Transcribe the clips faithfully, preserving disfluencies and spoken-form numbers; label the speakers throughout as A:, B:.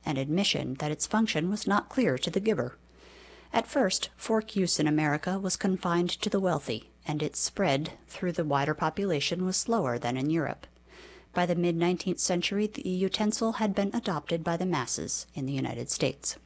A: an admission that its function was not clear to the giver. At first, fork use in America was confined to the wealthy, and its spread through the wider population was slower than in Europe. By the mid-nineteenth century, the utensil had been adopted by the masses in the United States.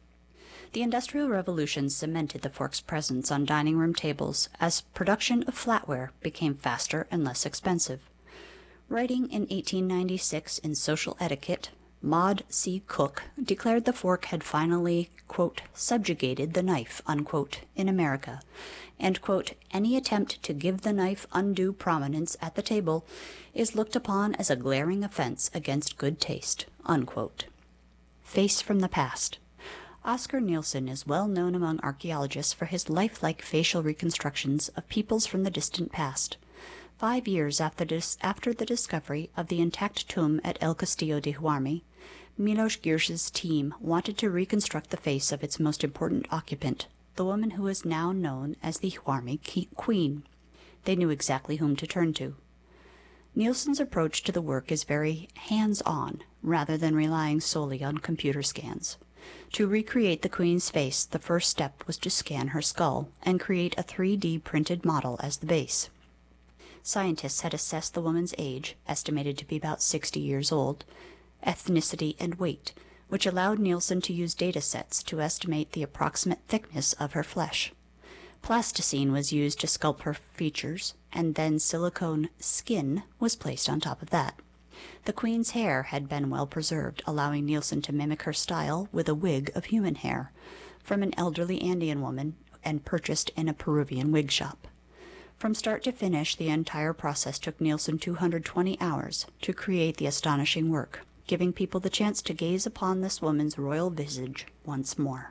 A: The Industrial Revolution cemented the fork's presence on dining room tables as production of flatware became faster and less expensive. Writing in eighteen ninety-six in Social Etiquette, Maud C. Cook declared the fork had finally, quote, subjugated the knife, unquote, in America, and, quote, any attempt to give the knife undue prominence at the table is looked upon as a glaring offense against good taste, unquote. Face from the past. Oscar Nielsen is well known among archaeologists for his lifelike facial reconstructions of peoples from the distant past. Five years after, dis- after the discovery of the intact tomb at El Castillo de Huarmi, Milos Girsh's team wanted to reconstruct the face of its most important occupant, the woman who is now known as the Huarmi Queen. They knew exactly whom to turn to. Nielsen's approach to the work is very hands-on, rather than relying solely on computer scans. To recreate the Queen's face, the first step was to scan her skull and create a three D printed model as the base. Scientists had assessed the woman's age, estimated to be about sixty years old, ethnicity, and weight, which allowed Nielsen to use data sets to estimate the approximate thickness of her flesh. Plasticine was used to sculpt her features, and then silicone skin was placed on top of that. The Queen's hair had been well preserved, allowing Nielsen to mimic her style with a wig of human hair from an elderly Andean woman and purchased in a Peruvian wig shop. From start to finish, the entire process took Nielsen two hundred twenty hours to create the astonishing work, giving people the chance to gaze upon this woman's royal visage once more.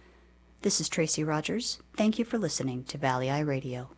A: This is Tracy Rogers. Thank you for listening to Valley Eye Radio.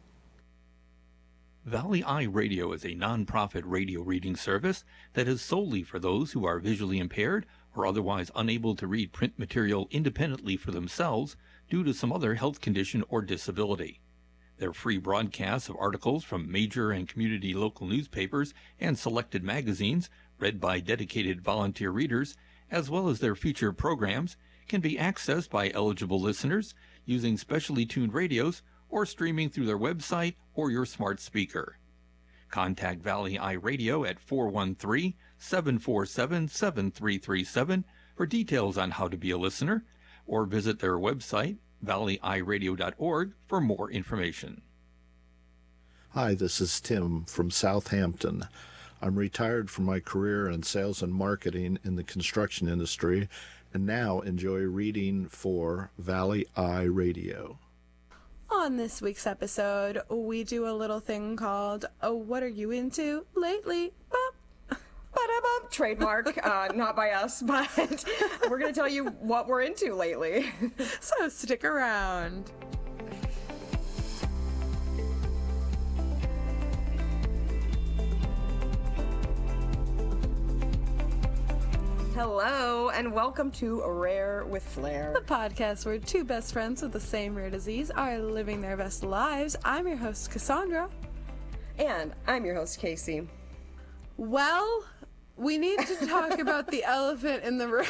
B: Valley Eye Radio is a non-profit radio reading service that is solely for those who are visually impaired or otherwise unable to read print material independently for themselves due to some other health condition or disability. Their free broadcasts of articles from major and community local newspapers and selected magazines, read by dedicated volunteer readers, as well as their featured programs, can be accessed by eligible listeners using specially tuned radios or streaming through their website or your smart speaker. Contact Valley Eye Radio at four one three, seven four seven, seven three three seven for details on how to be a listener, or visit their website, valley eye radio dot org, for more information.
C: Hi, this is Tim from Southampton. I'm retired from my career in sales and marketing in the construction industry and now enjoy reading for Valley Eye Radio.
D: On this week's episode, we do a little thing called, oh, what are you into lately? Bop.
E: Ba-da-bum, trademark, uh, not by us, but we're going to tell you what we're into lately.
D: So stick around.
E: Hello, and welcome to Rare with Flair,
D: the podcast where two best friends with the same rare disease are living their best lives. I'm your host, Cassandra.
E: And I'm your host, Casey.
D: Well, we need to talk about the elephant in the room.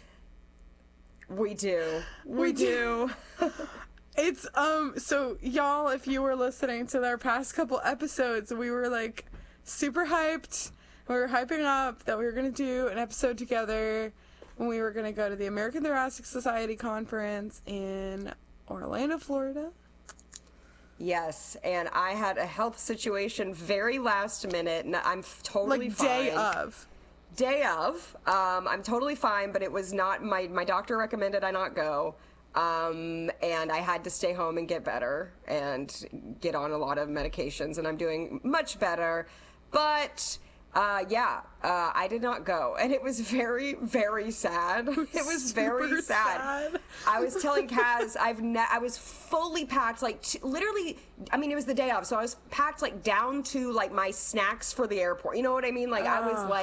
E: We do. We,
D: we
E: do.
D: do. It's, um, so y'all, if you were listening to our past couple episodes, we were, like, super hyped. We were hyping up that we were going to do an episode together when we were going to go to the American Thoracic Society conference in Orlando, Florida.
E: Yes, and I had a health situation very last minute, and I'm totally
D: like
E: fine.
D: Day of.
E: Day of. Um, I'm totally fine, but it was not, my, my doctor recommended I not go, um, and I had to stay home and get better and get on a lot of medications, and I'm doing much better, but... Uh, yeah, uh, I did not go, and it was very, very sad. It was very sad. sad. I was telling Kaz, I've ne- I was fully packed, like, t- literally, I mean, it was the day of, so I was packed, like, down to, like, my snacks for the airport. You know what I mean? Like, uh. I was, like,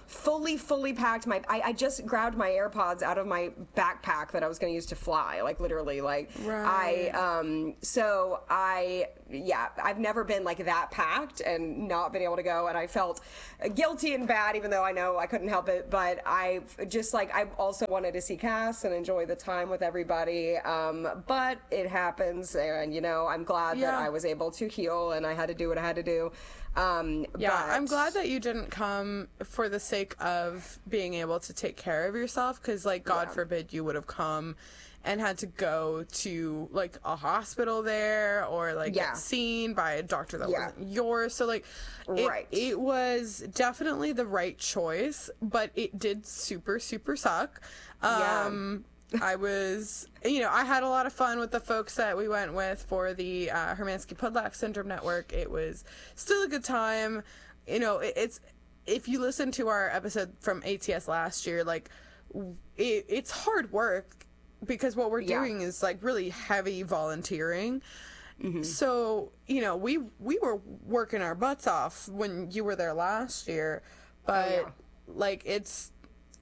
E: fully, fully packed my, I, I just grabbed my AirPods out of my backpack that I was going to use to fly, like literally, like
D: Right.
E: I, um, so I, yeah, I've never been like that packed and not been able to go, and I felt guilty and bad, even though I know I couldn't help it, but I just like, I also wanted to see Cass and enjoy the time with everybody, um, but it happens, and you know, I'm glad
D: Yeah.
E: that I was able to heal, and I had to do what I had to do. Um,
D: Yeah,
E: but
D: I'm glad that you didn't come for the sake of being able to take care of yourself, because, like, God
E: Yeah.
D: forbid you would have come and had to go to, like, a hospital there or, like,
E: Yeah.
D: get seen by a doctor that
E: Yeah.
D: wasn't yours. So, like, it,
E: Right.
D: it was definitely the right choice, but it did super, super suck.
E: Yeah.
D: Um, I was, you know, I had a lot of fun with the folks that we went with for the uh, Hermansky Pudlak Syndrome Network. It was still a good time. You know, it, it's, if you listen to our episode from A T S last year, like, it, it's hard work because what we're
E: Yeah.
D: doing is, like, really heavy volunteering.
E: Mm-hmm.
D: So, you know, we we were working our butts off when you were there last year, but,
E: Oh, yeah.
D: like, it's,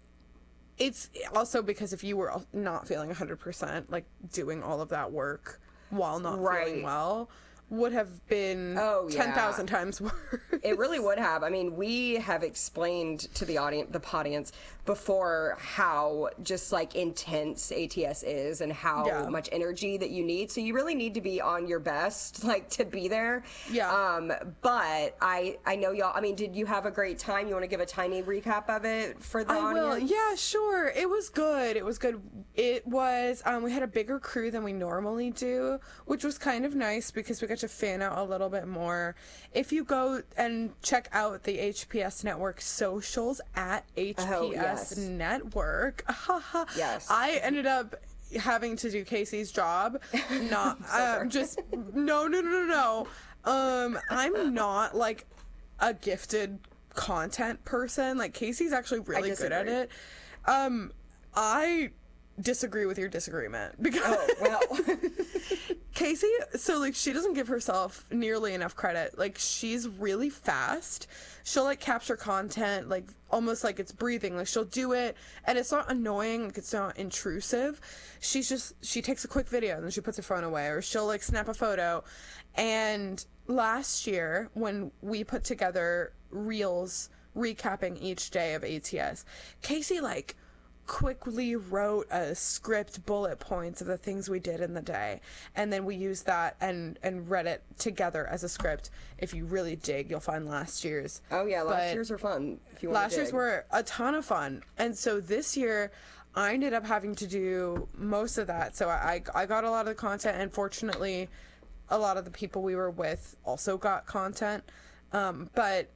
D: it's also because if you were not feeling one hundred percent, like, doing all of that work while not
E: Right.
D: feeling well would have been
E: Oh, yeah.
D: ten thousand times worse.
E: It really would have. I mean, we have explained to the audience, the audience before, how just like intense A T S is and how
D: Yeah.
E: much energy that you need. So you really need to be on your best, like, to be there.
D: Yeah.
E: Um, but I, I know y'all. I mean, did you have a great time? You want to give a tiny recap of it for the
D: I
E: audience?
D: will. Yeah, sure. It was good. It was good. It was, um, we had a bigger crew than we normally do, which was kind of nice because we got to fan out a little bit more. If you go and check out the H P S Network socials at H P S
E: Oh, yes.
D: Network,
E: Yes.
D: I ended up having to do Casey's job. Not,
E: sorry.
D: um, just, no, no, no, no, no. Um, I'm not like a gifted content person. Like, Casey's actually really good at
E: disagree.
D: it. Um, I disagree with your disagreement because
E: Oh, well.
D: Casey, so like, she doesn't give herself nearly enough credit. Like, she's really fast. She'll like capture content like almost like it's breathing. Like, she'll do it and it's not annoying, like it's not intrusive. She's just, she takes a quick video and then she puts her phone away, or she'll like snap a photo. And last year when we put together reels recapping each day of A T S, Casey like quickly wrote a script, bullet points of the things we did in the day, and then we used that and and read it together as a script. If you really dig, you'll find last year's.
E: Oh, yeah. Last
D: But
E: year's are fun. If you want
D: last
E: to
D: year's were a ton of fun, and so this year I ended up having to do most of that. So I I got a lot of the content, and fortunately a lot of the people we were with also got content, um, but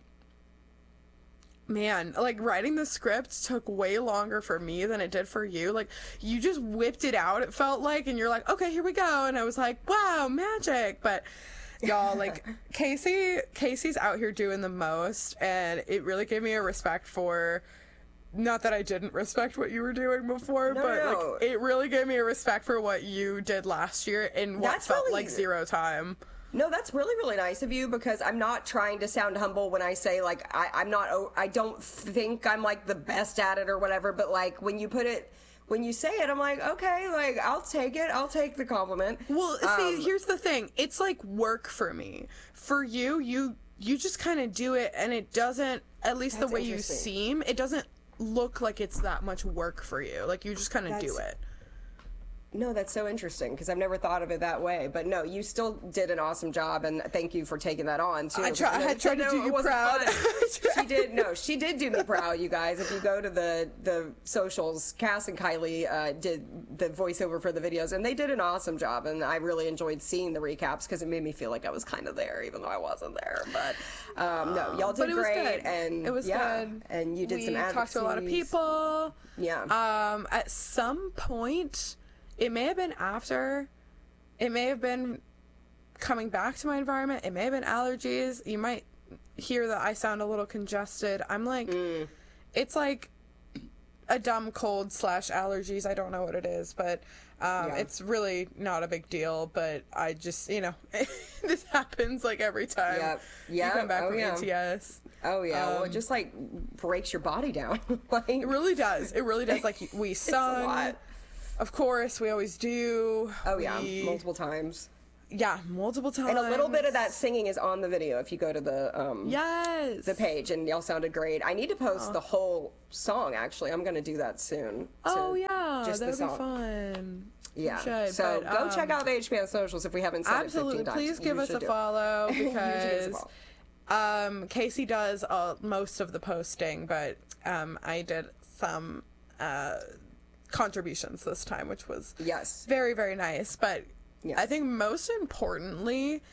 D: man, like, writing the script took way longer for me than it did for you. Like, you just whipped it out, it felt like, and you're like, okay, here we go. And I was like, wow, magic. But y'all, like, Casey, Casey's out here doing the most, and it really gave me a respect for, not that I didn't respect what you were doing before,
E: No,
D: but
E: no.
D: like, it really gave me a respect for what you did last year in what
E: That's
D: felt
E: really-
D: like zero time.
E: No, that's really, really nice of you, because I'm not trying to sound humble when I say, like, I, I'm not, oh, I don't think I'm, like, the best at it or whatever, but, like, when you put it, when you say it, I'm like, okay, like, I'll take it. I'll take the compliment.
D: Well, see,
E: Um,
D: here's the thing. It's like work for me. For you, you you just kind of do it, and it doesn't, at least the
E: That's
D: way you
E: interesting.
D: seem, it doesn't look like it's that much work for you. Like, you just kind of do
E: That's-
D: it.
E: No, that's so interesting, because I've never thought of it that way. But no, you still did an awesome job, and thank you for taking that on too.
D: I try- I
E: No,
D: had tried to
E: no,
D: do
E: it
D: you
E: wasn't
D: proud.
E: fun. She did. No, she did do me proud, you guys. If you go to the the socials, Cass and Kylie uh, did the voiceover for the videos, and they did an awesome job. And I really enjoyed seeing the recaps because it made me feel like I was kind of there, even though I wasn't there. But um, no, y'all did
D: But it was
E: great,
D: good.
E: and
D: It was
E: yeah,
D: good.
E: and you did
D: we
E: some
D: talked to a lot of
E: advocacies.
D: people.
E: Yeah.
D: Um, at some point, it may have been after, it may have been coming back to my environment, it may have been allergies. You might hear that I sound a little congested. I'm like,
E: Mm.
D: it's like a dumb cold slash allergies. I don't know what it is, but um,
E: Yeah.
D: it's really not a big deal. But I just, you know, this happens like every time
E: Yep.
D: you
E: Yep.
D: come back
E: Oh,
D: from
E: yeah.
D: A T S.
E: Oh yeah, well, it
D: Um,
E: just like breaks your body down. Like,
D: It really does. It really does. Like we sung,
E: lot.
D: of course, we always do.
E: oh yeah,
D: We-
E: multiple times.
D: Yeah, multiple times.
E: And a little bit of that singing is on the video if you go to the um
D: Yes.
E: the page, and y'all sounded great. I need to post the whole song actually. I'm gonna do that soon.
D: Oh
E: to-
D: yeah,
E: just
D: that
E: the
D: would be
E: song.
D: fun. You
E: Yeah.
D: should,
E: so
D: but,
E: go
D: um,
E: check out the H P N socials if we haven't said
D: Absolutely,
E: it fifteen
D: please
E: times.
D: give
E: You
D: us
E: should
D: a
E: do it.
D: follow
E: You should give us a
D: because
E: follow.
D: um, Casey does uh, most of the posting, but um, I did some uh, contributions this time, which was
E: Yes.
D: very very nice. But
E: Yes.
D: I think most importantly,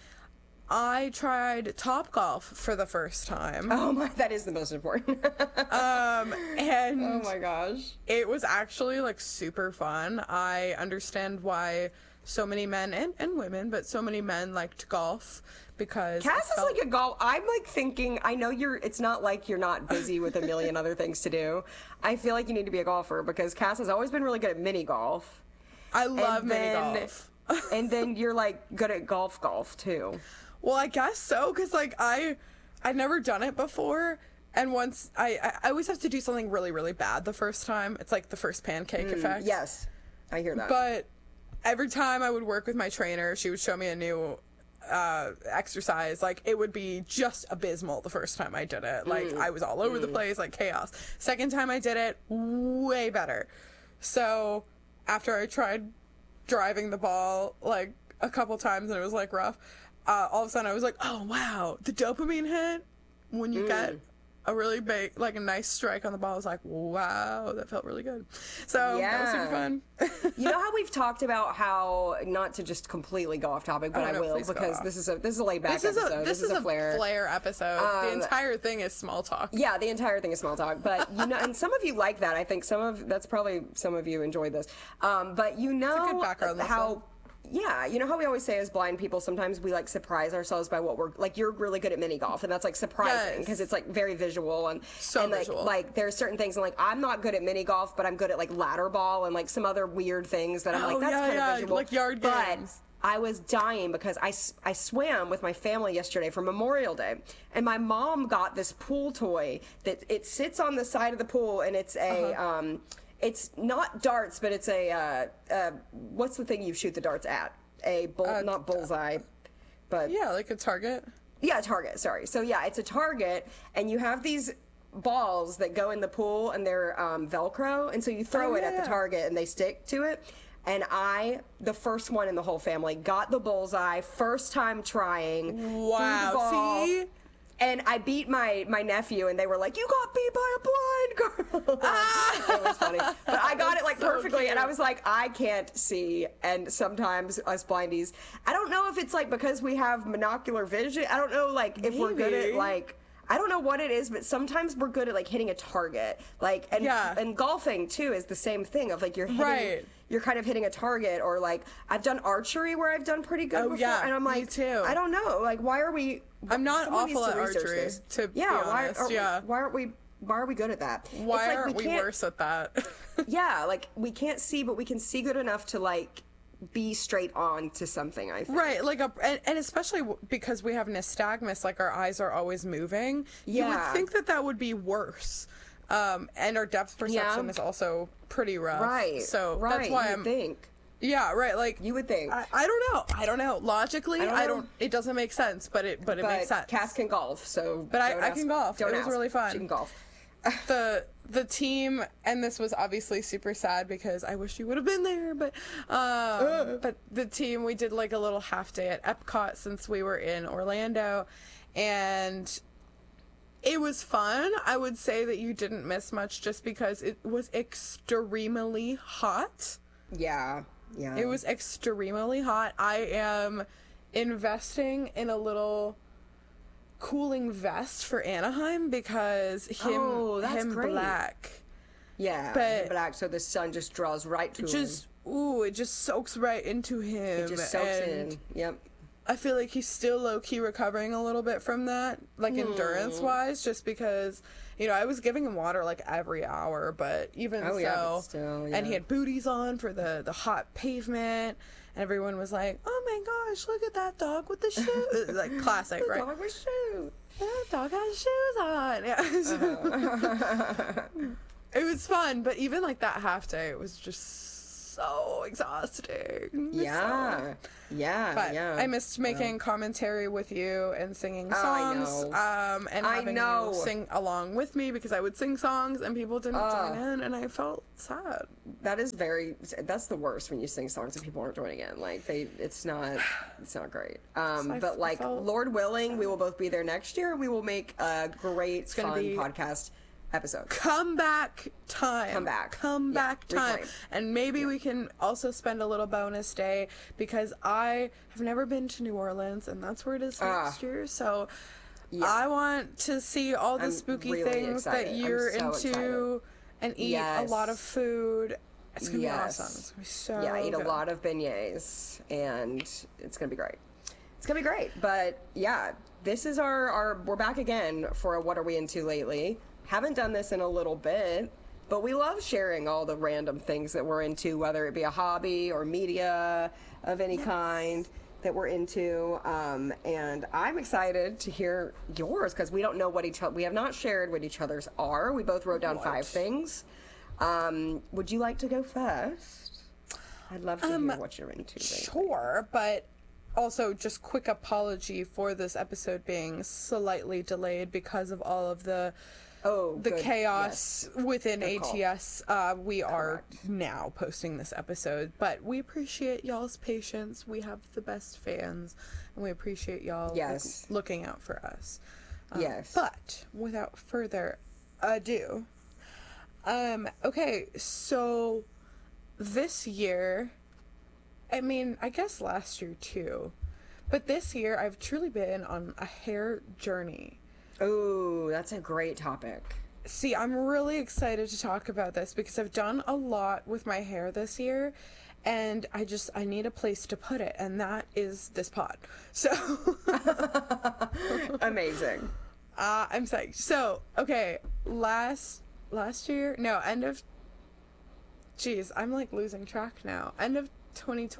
D: I tried Topgolf for the first time,
E: Oh my, that is the most important.
D: um, and
E: oh my gosh.
D: it was actually like super fun. I understand why so many men and, and women, but so many men liked golf because
E: Cass
D: it
E: is
D: felt-
E: like a golf. I'm like thinking. I know you're. It's not like you're not busy with a million other things to do. I feel like you need to be a golfer because Cass has always been really good at mini golf.
D: I love
E: and
D: mini
E: then-
D: golf.
E: and then you're like good at golf golf too.
D: Well, I guess so, because like I, I'd never done it before, and once I, I, I always have to do something really, really bad the first time. It's like the first pancake effect.
E: Yes, I hear that.
D: But every time I would work with my trainer, she would show me a new uh, exercise. Like it would be just abysmal the first time I did it. Like I was all over the place, like chaos. Second time I did it, way better. So after I tried driving the ball like a couple times and it was like rough, uh, all of a sudden I was like, oh wow, the dopamine hit when you get a really big, like a nice strike on the ball. I was like, wow, that felt really good. So that was super
E: Yeah.
D: fun.
E: You know how we've talked about how not to just completely go off topic, but
D: Oh,
E: I
D: no,
E: will
D: please go
E: because
D: off.
E: this is a this is a laid back
D: This is
E: episode.
D: a this, is, a
E: flare.
D: flare, episode. the
E: Um,
D: entire thing is small talk.
E: Yeah, the entire thing is small talk, but you know, and some of you like that. I think some of that's probably some of you enjoy this. Um, but you know
D: good background
E: how.
D: lesson.
E: Yeah, you know how we always say as blind people, sometimes we like surprise ourselves by what we're like. You're really good at mini golf, and that's like surprising
D: Yes.
E: because it's like very visual and
D: So
E: and like
D: visual.
E: like there's certain things and like I'm not good at mini golf, but I'm good at like ladder ball and like some other weird things that I'm
D: Oh,
E: like that's
D: yeah,
E: kind
D: yeah,
E: of visual,
D: like yard
E: but
D: games.
E: I was dying because I, s- I swam with my family yesterday for Memorial Day, and my mom got this pool toy that it sits on the side of the pool, and it's a
D: Uh-huh.
E: um, it's not darts, but it's a uh, uh, what's the thing you shoot the darts at? A bull,
D: Uh,
E: not bullseye, but
D: Yeah, like a target.
E: yeah, target. Sorry. So yeah, it's a target, and you have these balls that go in the pool, and they're um, Velcro, and so you throw
D: Oh,
E: it
D: yeah,
E: at the
D: yeah.
E: target, and they stick to it. And I, the first one in the whole family, got the bullseye first time trying. threw the
D: Wow.
E: ball,
D: See?
E: And I beat my my nephew, and they were like, "You got beat by a blind girl." It was funny, but I got it like
D: So
E: perfectly, and I
D: cute.
E: was like, "I can't see." And sometimes us blindies, I don't know if it's like because we have monocular vision. I don't know, like if we're good at
D: Maybe.
E: like. I don't know what it is, but sometimes we're good at like hitting a target. Like and
D: Yeah.
E: and golfing too is the same thing of like you're hitting
D: Right.
E: you're kind of hitting a target, or like I've done archery where I've done pretty good
D: Oh,
E: before,
D: yeah,
E: and I'm
D: me
E: like
D: too.
E: I don't know, like why are we
D: I'm not
E: someone
D: awful
E: needs to
D: at
E: research
D: archery,
E: this.
D: to be
E: yeah, why
D: honest,
E: aren't
D: yeah.
E: we, why aren't we why are we good at that?
D: Why
E: it's like
D: aren't we,
E: can't-
D: worse at that?
E: Yeah, like we can't see, but we can see good enough to like be straight on to something. I think.
D: Right, like a, and, and especially w- because we have nystagmus, like our eyes are always moving. You
E: Yeah.
D: would think that that would be worse. Um, and our depth perception
E: Yeah.
D: is also pretty rough.
E: Right.
D: So
E: right,
D: that's why
E: you
D: I'm.
E: would think.
D: Yeah, right. Like
E: You would think.
D: I, I don't know. I don't know. Logically,
E: I don't
D: I
E: know.
D: don't. It doesn't make sense, but it but it
E: but
D: makes sense.
E: Cass can golf, so.
D: But I-
E: don't
D: I
E: ask-
D: can golf.
E: Don't
D: It was
E: ask.
D: really fun.
E: She can golf.
D: the the team, and this was obviously super sad because I wish you would have been there, but um, but the team, we did like a little half day at Epcot since we were in Orlando, and it was fun. I would say that you didn't miss much just because it was extremely hot.
E: Yeah. Yeah.
D: It was extremely hot. I am investing in a little cooling vest for Anaheim because him
E: Oh, that's
D: him
E: great.
D: black
E: Yeah.
D: but-
E: black, so the sun just draws right to him.
D: just ooh, it just soaks right into him.
E: It just soaks
D: and
E: in. Yep.
D: I feel like he's still low-key recovering a little bit from that, like
E: Hmm.
D: endurance-wise, just because, you know, I was giving him water like every hour, but even
E: Oh,
D: so,
E: yeah, but still,
D: and he
E: yeah.
D: had booties on for the, the hot pavement, and everyone was like, oh my gosh, look at that dog with the shoes. Like, classic,
E: The
D: right?
E: dog was shoot.
D: That dog has shoes on. Yeah. It was fun, but even like that half day, it was just so exhausting.
E: Yeah. Yeah.
D: But
E: yeah.
D: I missed making commentary with you and singing
E: Oh, I
D: songs,
E: know.
D: um, and
E: I
D: having
E: know.
D: you sing along with me because I would sing songs and people didn't
E: Oh.
D: join in, and I felt sad.
E: That is very. That's the worst when you sing songs and people aren't joining in. Like they, it's not. It's not great. Um,
D: So I
E: but like,
D: felt
E: Lord willing, we will both be there next year. We will make a great,
D: gonna
E: fun
D: be-
E: podcast episode.
D: Comeback time.
E: Come back.
D: Comeback
E: Yeah,
D: time.
E: reclaim.
D: And maybe we can also spend a little bonus day because I have never been to New Orleans and that's where it is
E: Ah.
D: next year. So
E: Yeah.
D: I want to see all the
E: I'm
D: spooky
E: really
D: things that
E: excited. I'm
D: you're
E: so
D: into
E: excited.
D: and eat
E: Yes.
D: a lot of food. It's going to
E: Yes.
D: be awesome. It's going to be so
E: Yeah, I eat a
D: good.
E: lot of beignets, and it's gonna be great. It's gonna be great. But yeah, this is our our. We're back again for a What Are We Into Lately. Haven't done this in a little bit, but we love sharing all the random things that we're into, whether it be a hobby or media of any kind that we're into. Um, and I'm excited to hear yours because we don't know what each other. We have not shared what each other's are. We both wrote down
D: What?
E: five things. Um, would you like to go first? I'd love to
D: Um,
E: hear what you're into. lately.
D: Sure, but also just quick apology for this episode being slightly delayed because of all of the
E: Oh,
D: the
E: good.
D: chaos within
E: Good call.
D: A T S. Uh, we are
E: Correct.
D: now posting this episode, but we appreciate y'all's patience. We have the best fans, and we appreciate y'all look-
E: Yes.
D: looking out for us. Um,
E: Yes.
D: But without further ado, um, okay, so this year, I mean, I guess last year too, but this year I've truly been on a hair journey.
E: Oh, that's a great topic.
D: See, I'm really excited to talk about this because I've done a lot with my hair this year and I just I need a place to put it, and that is this pod. So
E: Amazing.
D: uh, I'm psyched. So, okay, last last year, no, end of Jeez, I'm like losing track now. End of twenty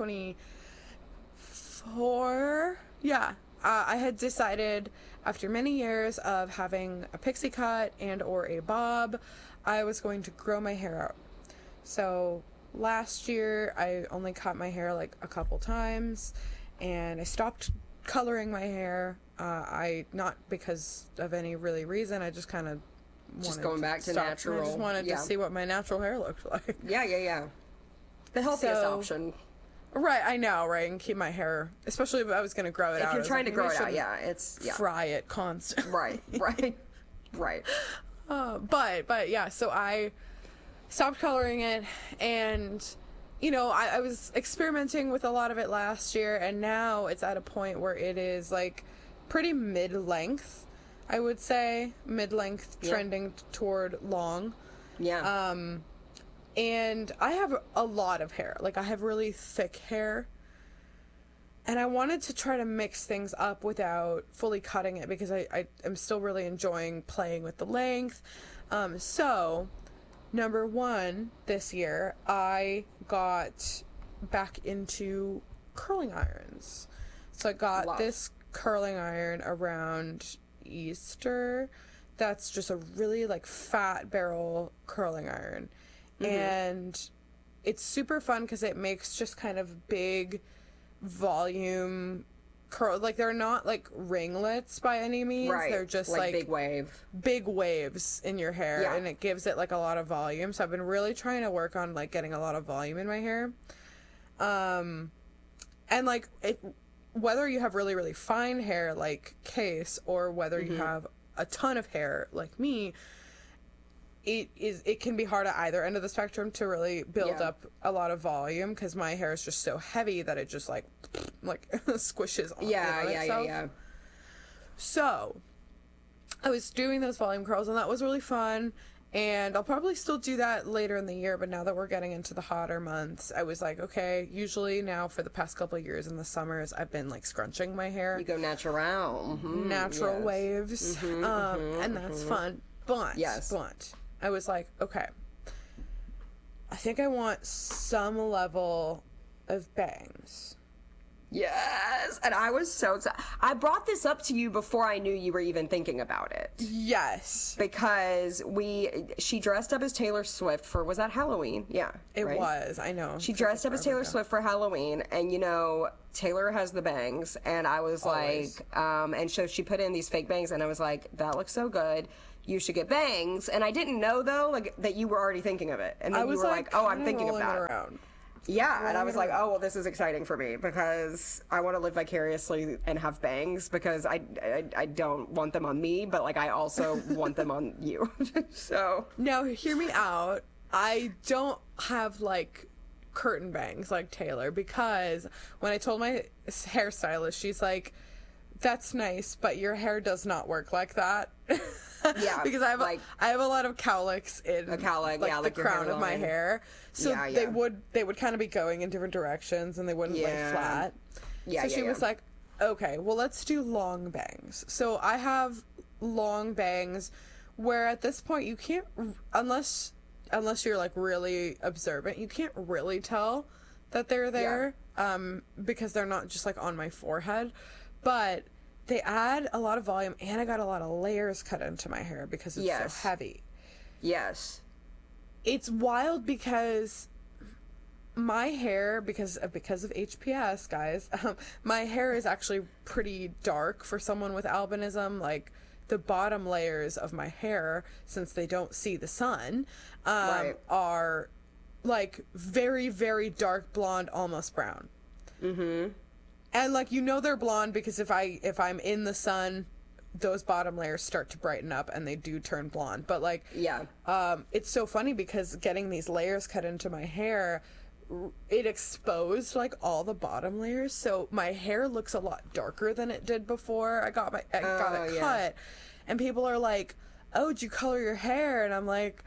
D: twenty-four. Yeah. Uh, I had decided after many years of having a pixie cut and or a bob, I was going to grow my hair out. So last year I only cut my hair like a couple times and I stopped coloring my hair. Uh, I not because of any really reason. I just kind of
E: Just going back to
D: stop.
E: natural.
D: I just wanted
E: Yeah.
D: to see what my natural hair looked like.
E: Yeah, yeah, yeah. The healthiest
D: So-
E: option.
D: Right, I know, right, and keep my hair, especially if I was going to grow it
E: If
D: out. I
E: you're
D: was
E: trying
D: like,
E: to grow
D: maybe
E: it
D: I
E: out,
D: shouldn't
E: yeah, it's yeah.
D: fry it constantly.
E: Right, right, right.
D: Uh, but but yeah, so I stopped coloring it, and you know I, I was experimenting with a lot of it last year, and now it's at a point where it is like pretty mid-length, I would say, mid-length,
E: Yeah.
D: trending toward long.
E: Yeah.
D: Um, and I have a lot of hair. Like I have really thick hair. And I wanted to try to mix things up without fully cutting it because I, I am still really enjoying playing with the length. Um, so, number one, this year, I got back into curling irons. So I got
E: Love.
D: this curling iron around Easter. That's just a really like fat barrel curling iron. And it's super fun because it makes just kind of big volume curl, like they're not like ringlets by any means.
E: right.
D: They're just
E: like,
D: like,
E: big wave.
D: big waves in your hair,
E: Yeah.
D: and it gives it like a lot of volume. So I've been really trying to work on like getting a lot of volume in my hair. Um and like it, whether you have really really fine hair like Case or whether you have a ton of hair like me, it is it can be hard at either end of the spectrum to really build
E: Yeah.
D: up a lot of volume because my hair is just so heavy that it just like like squishes on,
E: Yeah,
D: in on
E: yeah, yeah,
D: itself.
E: yeah.
D: So I was doing those volume curls and that was really fun, And I'll probably still do that later in the year, but now that we're getting into the hotter months, I was like, okay, usually now for the past couple of years in the summers, I've been like scrunching my hair.
E: You go natural. Mm-hmm.
D: Natural
E: yes.
D: waves.
E: Mm-hmm,
D: um,
E: mm-hmm,
D: and that's
E: mm-hmm.
D: fun. But,
E: Yes.
D: but, I was like, okay, I think I want some level of bangs.
E: Yes. And I was so excited. I brought this up to you before I knew you were even thinking about it.
D: Yes.
E: Because we, she dressed up as Taylor Swift for, was that Halloween? Yeah.
D: It
E: right?
D: was, I know.
E: She dressed up as Taylor Swift for Halloween, and you know, Taylor has the bangs, and I was
D: Always.
E: like, um, and so she put in these fake bangs, and I was like, that looks so good. You should get bangs. And I didn't know though, like that you were already thinking of it, and then
D: I
E: you
D: was
E: were like, oh, I'm
D: kinda
E: thinking
D: rolling
E: about
D: it
E: it.
D: around.
E: Yeah, and I
D: rolling
E: was
D: it
E: like,
D: around.
E: oh, well, this is exciting for me because I want to live vicariously and have bangs because I, I, I don't want them on me, but like I also want them on you. So
D: Now, hear me out. I don't have like curtain bangs like Taylor because when I told my hairstylist, she's like, that's nice, but your hair does not work like that.
E: Yeah,
D: because I have
E: like-
D: a, I have a lot of cowlicks in
E: A cowlick,
D: like
E: yeah,
D: the
E: like your
D: crown of my
E: hairline.
D: hair, so
E: Yeah,
D: they
E: yeah.
D: would they would kind of be going in different directions and they wouldn't lay
E: Yeah.
D: flat.
E: Yeah,
D: so
E: yeah,
D: she
E: yeah.
D: was like, okay, well let's do long bangs. So I have long bangs where at this point you can't unless unless you're like really observant, you can't really tell that they're there um because they're not just like on my forehead, but they add a lot of volume, and I got a lot of layers cut into my hair because it's
E: Yes.
D: so heavy.
E: yes,
D: It's wild because my hair, because of, because of H P S, guys, um, my hair is actually pretty dark for someone with albinism. Like the bottom layers of my hair, since they don't see the sun, um,
E: Right.
D: are like very, very dark blonde, almost brown.
E: mm-hmm.
D: And like you know they're blonde because if I if I'm in the sun, those bottom layers start to brighten up and they do turn blonde. But like
E: Yeah.
D: um, it's so funny because getting these layers cut into my hair, r- it exposed like all the bottom layers, so my hair looks a lot darker than it did before I got my I got
E: Oh,
D: it
E: yeah.
D: cut. And people are like, "Oh, did you color your hair?" And I'm like,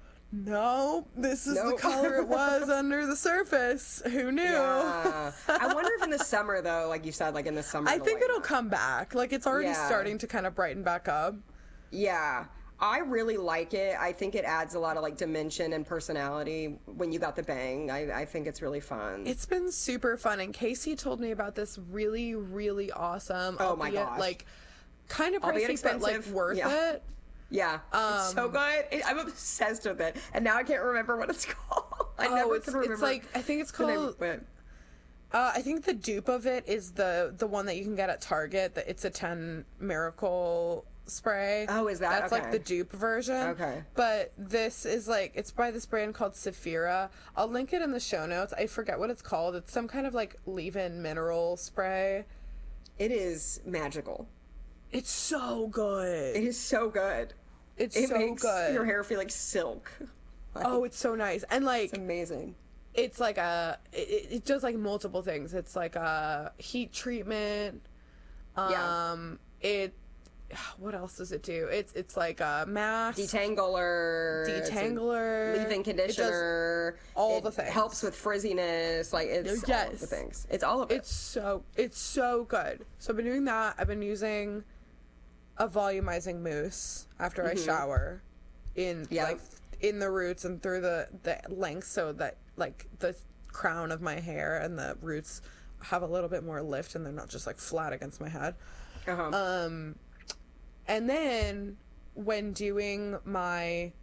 D: no, this is
E: Nope.
D: the color it was under the surface. Who knew?
E: Yeah. I wonder if in the summer though, like you said, like in the summer.
D: I
E: the
D: think
E: light-
D: it'll come back. Like it's already
E: Yeah.
D: starting to kind of brighten back up.
E: Yeah. I really like it. I think it adds a lot of like dimension and personality when you got the bang. I, I think it's really fun.
D: It's been super fun, and Casey told me about this really, really awesome.
E: Oh my
D: albeit,
E: gosh.
D: like kind of
E: Albeit
D: pricey, but like
E: expensive.
D: worth
E: Yeah.
D: it.
E: yeah. it's so
D: Um,
E: good. It, I'm obsessed with it. And now I can't remember what it's called. I
D: Oh,
E: never
D: it's,
E: can remember.
D: it's like I think it's
E: the name
D: called.
E: of it.
D: Uh, I think the dupe of it is the the one that you can get at Target. That it's a ten Miracle spray.
E: Oh, is that-
D: That's like
E: okay.
D: the dupe version.
E: Okay.
D: But this is like it's by this brand called Saphira. I'll link it in the show notes. I forget what it's called. It's some kind of like leave-in mineral spray.
E: It is magical.
D: It's so good.
E: It is so good.
D: It's
E: It
D: so
E: makes
D: good.
E: your hair feel like silk. Like,
D: Oh, it's so nice. And like
E: it's amazing.
D: it's like a it, it does like multiple things. It's like a heat treatment.
E: Yeah.
D: Um it what else does it do? It's it's like a mask.
E: Detangler. it's a
D: Detangler.
E: Leave-in
D: It does
E: conditioner.
D: all
E: it
D: the things.
E: Helps with frizziness. Like it's all of
D: Yes.
E: the things. It's all of it.
D: It's so it's so good. So I've been doing that. I've been using a volumizing mousse after I shower in
E: Mm-hmm. Yeah.
D: like in the roots and through the the length so that like the crown of my hair and the roots have a little bit more lift and they're not just like flat against my head.
E: uh-huh.
D: Um and then when doing my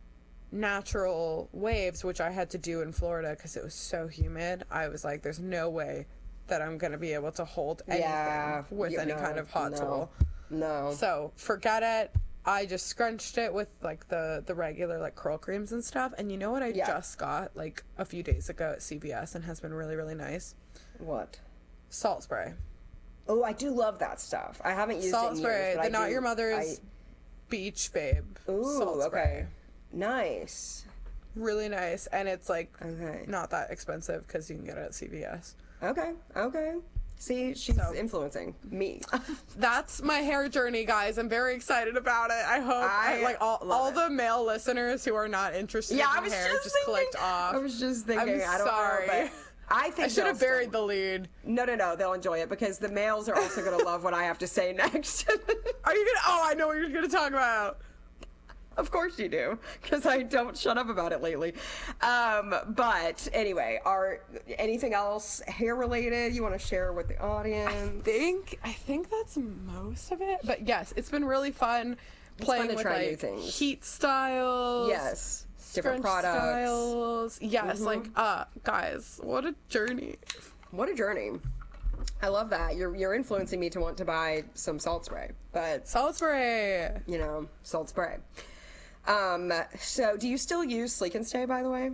D: natural waves, which I had to do in Florida because it was so humid, I was like, there's no way that I'm going to be able to hold anything
E: yeah.
D: with
E: Yeah,
D: any
E: no,
D: kind of hot
E: no,
D: tool.
E: No.
D: So forget it. I just scrunched it with like the, the regular like curl creams and stuff. And you know what I
E: Yeah.
D: just got like a few days ago at C V S and has been really, really nice?
E: What?
D: Salt spray.
E: Oh, I do love that stuff. I haven't used it
D: Salt
E: in
D: spray.
E: years, but
D: The
E: I
D: Not
E: do-
D: Your Mother's
E: I-
D: Beach Babe.
E: Ooh,
D: Salt spray.
E: okay. Nice.
D: Really nice. And it's like
E: Okay.
D: not that expensive because you can get it at C V S.
E: Okay. Okay. See, she's
D: So.
E: influencing me.
D: That's my hair journey, guys. I'm very excited about it. I hope
E: I
D: I, like all
E: love
D: all
E: it.
D: the male listeners who are not interested
E: Yeah,
D: in
E: I was
D: hair
E: just,
D: just
E: thinking,
D: clicked off.
E: I was just thinking.
D: I'm
E: I don't
D: sorry.
E: know, but I think
D: I should have
E: they'll
D: buried
E: still-
D: the lead.
E: No, no, no. They'll enjoy it because the males are also going to love what I have to say next.
D: Are you gonna? Oh, I know what you're gonna talk about.
E: Of course you do, because I don't shut up about it lately. Um, but anyway, are anything else hair related you want to share with the audience?
D: Think I think that's most of it. But yes, it's been really fun playing
E: fun to
D: with
E: try new
D: like
E: things.
D: heat styles.
E: Yes, different
D: French
E: products.
D: styles. Yes,
E: Mhm.
D: like uh, guys, what a journey.
E: What a journey! I love that. You're you're influencing me to want to buy some salt spray, but
D: Salisbury.
E: you know, salt spray. Um, so do you still use Sleek and Stay, by the way?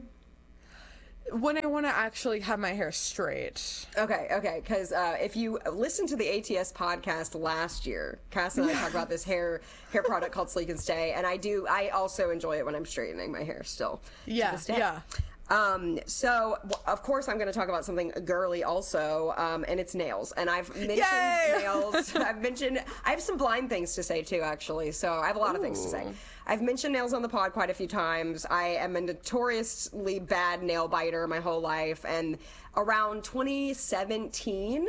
D: When I want to actually have my hair straight.
E: Okay, okay, because uh, if you listened to the A T S podcast last year, Cass and I talked about this hair hair product called Sleek and Stay, and I do, I also enjoy it when I'm straightening my hair still.
D: Yeah,
E: to this day.
D: yeah.
E: Um, so w- of course I'm going to talk about something girly also, um, and it's nails. And I've mentioned
D: Yay!
E: nails. I've mentioned, I have some blind things to say too, actually. So I have a lot of things to say. I've mentioned nails on the pod quite a few times. I am a notoriously bad nail biter my whole life. And around twenty seventeen,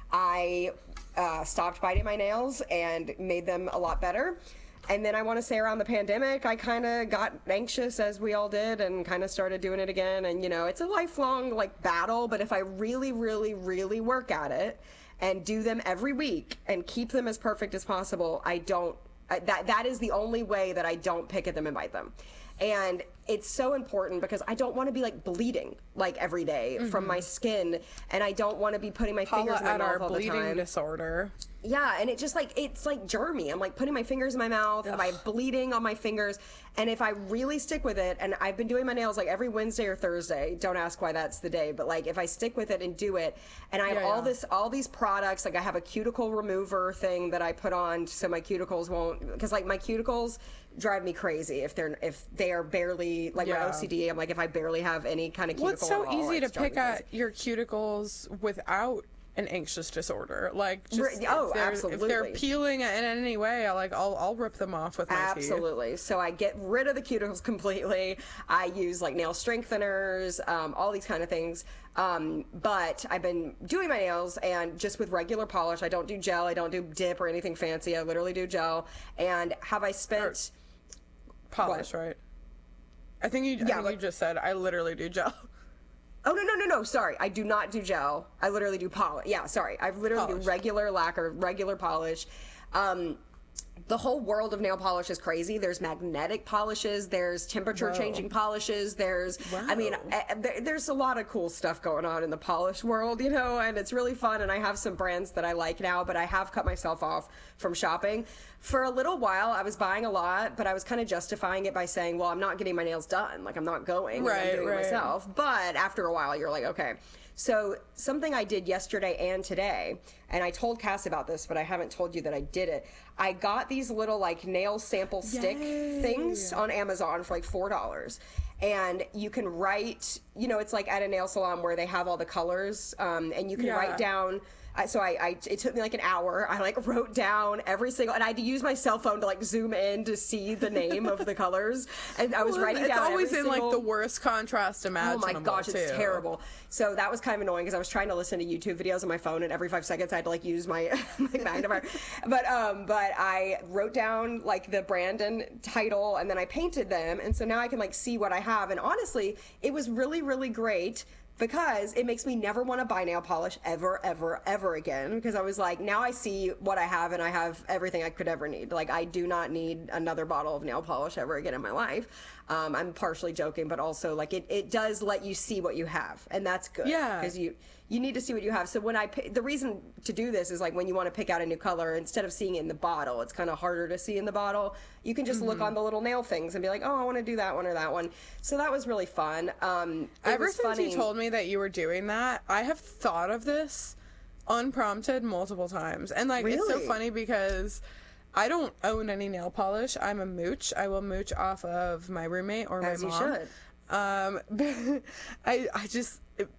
E: I uh, stopped biting my nails and made them a lot better. And then I want to say around the pandemic, I kind of got anxious, as we all did, and kind of started doing it again. And, you know, it's a lifelong, like, battle. But if I really, really, really work at it and do them every week and keep them as perfect as possible, I don't, I, that that is the only way that I don't pick at them and bite them. And it's so important because I don't want to be, like, bleeding, like, every day mm-hmm. from my skin. And I don't want to be putting my
D: Paula
E: fingers in my
D: at
E: mouth
D: our
E: all the
D: bleeding
E: time.
D: disorder.
E: Yeah, and it just like, it's like germy. I'm like putting my fingers in my mouth, and I have bleeding on my fingers. And if I really stick with it, and I've been doing my nails like every Wednesday or Thursday, don't ask why that's the day, but like if I stick with it and do it, and I have
D: Yeah,
E: all
D: yeah.
E: this, all these products, like I have a cuticle remover thing that I put on so my cuticles won't, because like my cuticles drive me crazy if they're, if they are barely, like my
D: Yeah.
E: O C D, I'm like, if I barely have any kind of cuticle
D: What's so
E: at all,
D: easy to
E: it's driving
D: pick
E: me
D: at
E: crazy.
D: your cuticles without an anxious disorder? Like, just
E: Right, oh,
D: if they're, if they're
E: absolutely.
D: peeling in any way, I like I'll I'll rip them off with my teeth.
E: Absolutely. So I get rid of the cuticles completely. I use like nail strengtheners, um, all these kind of things. Um, but I've been doing my nails and just with regular polish. I don't do gel. I don't do dip or anything fancy. I literally do gel. And have I spent?
D: Polish,
E: What?
D: right? I think you. I
E: Yeah,
D: think
E: but-
D: you just said I literally do gel.
E: Oh no no no no! Sorry, I do not do gel. I literally do polish. Yeah, sorry. I literally
D: Polish.
E: do regular lacquer, regular polish. Um, the whole world of nail polish is crazy. There's magnetic polishes. There's temperature changing polishes. There's, I mean,
D: Wow.
E: uh, there, there's a lot of cool stuff going on in the polish world, you know, and it's really fun. And I have some brands that I like now, but I have cut myself off from shopping. For a little while, I was buying a lot, but I was kind of justifying it by saying, well, I'm not getting my nails done. Like, I'm not going. and I'm
D: Right,
E: doing it
D: right.
E: myself. But after a while, you're like, okay. So something I did yesterday and today, and I told Cass about this, but I haven't told you that I did it. I got these little like nail sample stick
D: Yay.
E: things on Amazon for like four dollars. And you can write, you know, it's like at a nail salon where they have all the colors, um, and you can
D: Yeah.
E: write down. I, so I, I, it took me like an hour. I like wrote down every single, and I had to use my cell phone to like zoom in to see the name of the colors. And I was writing
D: it's
E: down.
D: always
E: every
D: in like
E: single-
D: the worst contrast
E: Oh
D: imaginable.
E: my gosh, it's
D: too.
E: terrible. So that was kind of annoying because I was trying to listen to YouTube videos on my phone, and every five seconds I had to like use my like magnifier. But um, but I wrote down like the brand and title, and then I painted them, and so now I can like see what I have. And honestly, it was really really great. Because it makes me never want to buy nail polish ever, ever, ever again. Because I was like, now I see what I have, and I have everything I could ever need. Like, I do not need another bottle of nail polish ever again in my life. Um, I'm partially joking, but also, like, it, it does let you see what you have. And that's good.
D: Yeah.
E: Because you, you need to see what you have. So when I, pi- the reason to do this is, like, when you want to pick out a new color, instead of seeing it in the bottle, it's kind of harder to see in the bottle. You can just look on the little nail things and be like, oh, I want to do that one or that one. So that was really fun. Um, it
D: Ever
E: was
D: since
E: funny.
D: you told me that you were doing that, I have thought of this unprompted multiple times. And like it's so
E: Really?
D: funny because I don't own any nail polish. I'm a mooch. I will mooch off of my roommate or my
E: As you
D: mom.
E: should.
D: Um I I just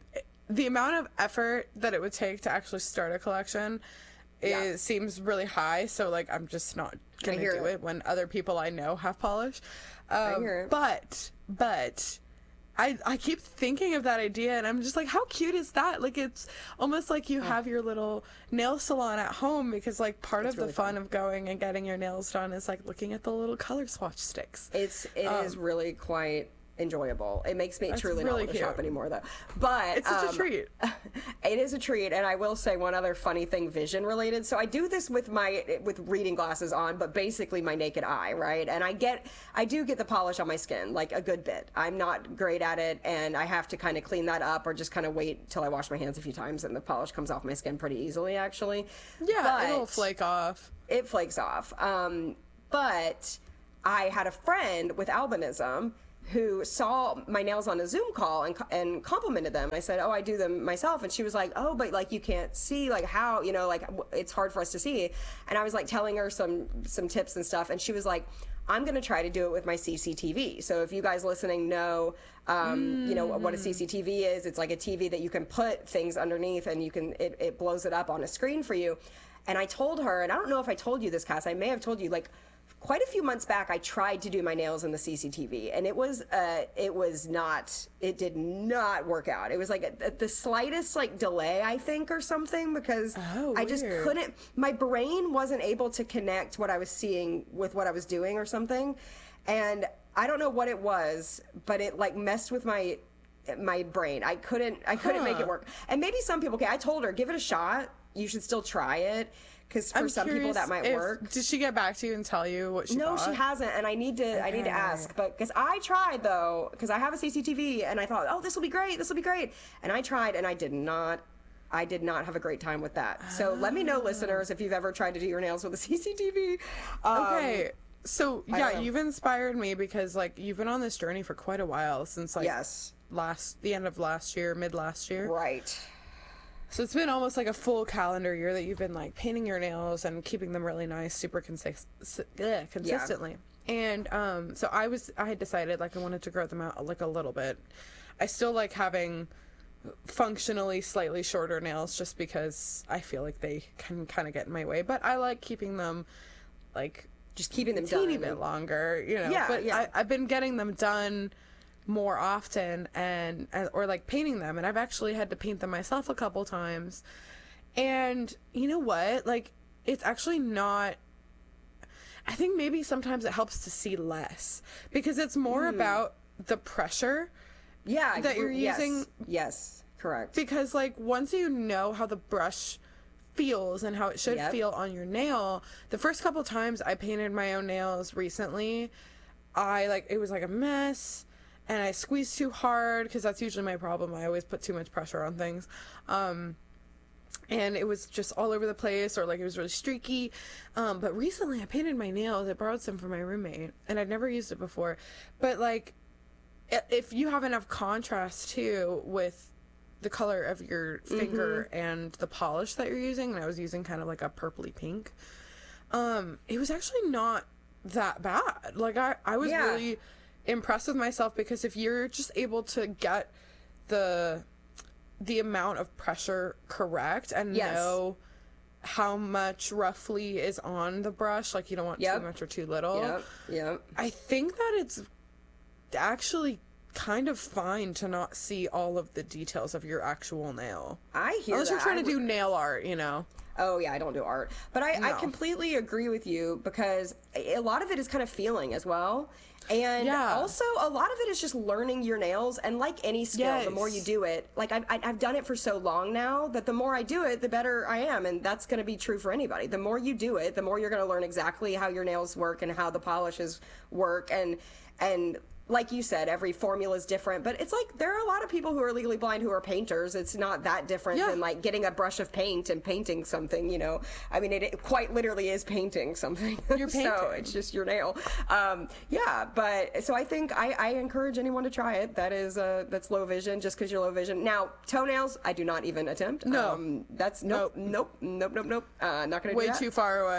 D: the amount of effort that it would take to actually start a collection is
E: Yeah.
D: seems really high. So like I'm just not gonna
E: hear
D: do
E: it.
D: it when other people I know have polish. Um,
E: hear it.
D: But but. I, I keep thinking of that idea and I'm just like, how cute is that? Like, it's almost like you have your little nail salon at home, because like part of
E: really
D: the fun of going and getting your nails done is like looking at the little color swatch sticks.
E: It's it
D: Um,
E: is really quite enjoyable. It makes me
D: That's
E: truly
D: really
E: not want to shop
D: cute.
E: anymore, though. But
D: It's such
E: um,
D: a treat.
E: It is a treat, and I will say one other funny thing, vision related. So I do this with my with reading glasses on, but basically my naked eye, right? And I get, I do get the polish on my skin like a good bit. I'm not great at it, and I have to kind of clean that up, or just kind of wait till I wash my hands a few times, and the polish comes off my skin pretty easily, actually.
D: Yeah,
E: But-
D: it'll flake off.
E: it flakes off. Um, but I had a friend with albinism who saw my nails on a Zoom call and and complimented them. I said, "Oh, I do them myself," and she was like, "Oh, but like you can't see, like how, you know, like w- it's hard for us to see." And I was like telling her some some tips and stuff, and she was like, "I'm gonna try to do it with my C C T V." So if you guys listening know, um, you know what a C C T V is, it's like a T V that you can put things underneath, and you can it, it blows it up on a screen for you. And I told her, and I don't know if I told you this, Cass, I may have told you, like, quite a few months back, I tried to do my nails in the C C T V, and it was, uh, it was not, it did not work out. It was like a, the slightest, like, delay, I think, or something, because
D: Oh,
E: I just
D: weird.
E: couldn't, my brain wasn't able to connect what I was seeing with what I was doing or something. And I don't know what it was, but it, like, messed with my, my brain. I couldn't, I couldn't make
D: Huh.
E: it work. And maybe some people, okay, I told her, give it a shot. You should still try it, because for
D: I'm
E: some people
D: curious
E: that might
D: if-
E: work.
D: Did she get back to you and tell you what she
E: No,
D: thought?
E: she hasn't, and I need to. I need to
D: Okay.
E: ask, but because I tried though, because I have a C C T V, and I thought, oh, this will be great, this will be great, and I tried, and I did not. I did not have a great time with that. So let me know, listeners, if you've ever tried to do your nails with a C C T V. Um,
D: Okay. So
E: I
D: yeah,
E: don't know.
D: you've inspired me, because like you've been on this journey for quite a while, since like
E: Yes.
D: last the end of last year, mid last year.
E: Right.
D: So it's been almost like a full calendar year that you've been like painting your nails and keeping them really nice, super consist- s- ugh, consistently. And um, so I was, I had decided like I wanted to grow them out like a little bit. I still like having functionally slightly shorter nails, just because I feel like they can kind of get in my way. But I like keeping them like
E: Just keeping them
D: a teeny
E: done.
D: bit longer, you know.
E: Yeah,
D: but
E: yeah.
D: I, I've been getting them done more often, and, and or like painting them, and I've actually had to paint them myself a couple times. And you know what? Like, it's actually not. I think maybe sometimes it helps to see less, because it's more
E: Hmm.
D: about the pressure.
E: Yeah.
D: that you're
E: yes,
D: using-
E: Yes. Correct.
D: Because like once you know how the brush feels and how it should
E: Yep.
D: feel on your nail, the first couple times I painted my own nails recently, I like it was like a mess, and I squeezed too hard, because that's usually my problem. I always put too much pressure on things. Um and it was just all over the place, or like it was really streaky. Um but recently I painted my nails. I borrowed some from my roommate, and I'd never used it before. But like i- if you have enough contrast too with the color of your finger and the polish that you're using, and I was using kind of like a purpley pink, um it was actually not that bad. Like I I was
E: Yeah.
D: really impressed with myself, because if you're just able to get the the amount of pressure correct and
E: Yes.
D: know how much roughly is on the brush, like you don't want
E: Yep.
D: too much or too little,
E: Yep. Yep.
D: I think that it's actually kind of fine to not see all of the details of your actual nail.
E: I hear
D: Unless you're
E: that.
D: trying
E: I
D: to do
E: would-
D: nail art, you know.
E: Oh yeah, I don't do art, but I, I
D: No.
E: completely agree with you, because a lot of it is kind of feeling as well, and
D: Yeah.
E: also a lot of it is just learning your nails. And like any skill, the more you
D: Yes.
E: do it, like I've I- I've done it for so long now that the more I do it, the better I am, and that's going to be true for anybody. The more you do it, the more you're going to learn exactly how your nails work and how the polishes work, and and. Like you said, every formula is different, but it's like there are a lot of people who are legally blind who are painters. It's not that different
D: Yeah.
E: than like getting a brush of paint and painting something, you know. I mean, it, it quite literally is painting something.
D: You're
E: So
D: painting.
E: it's just your nail. Um, yeah, but so I think I, I encourage anyone to try it. That is uh, that's low vision, just because you're low vision. Now, toenails, I do not even attempt.
D: No.
E: Um, that's nope, nope, nope, nope, nope. Uh, not gonna
D: Way
E: do that.
D: too far away.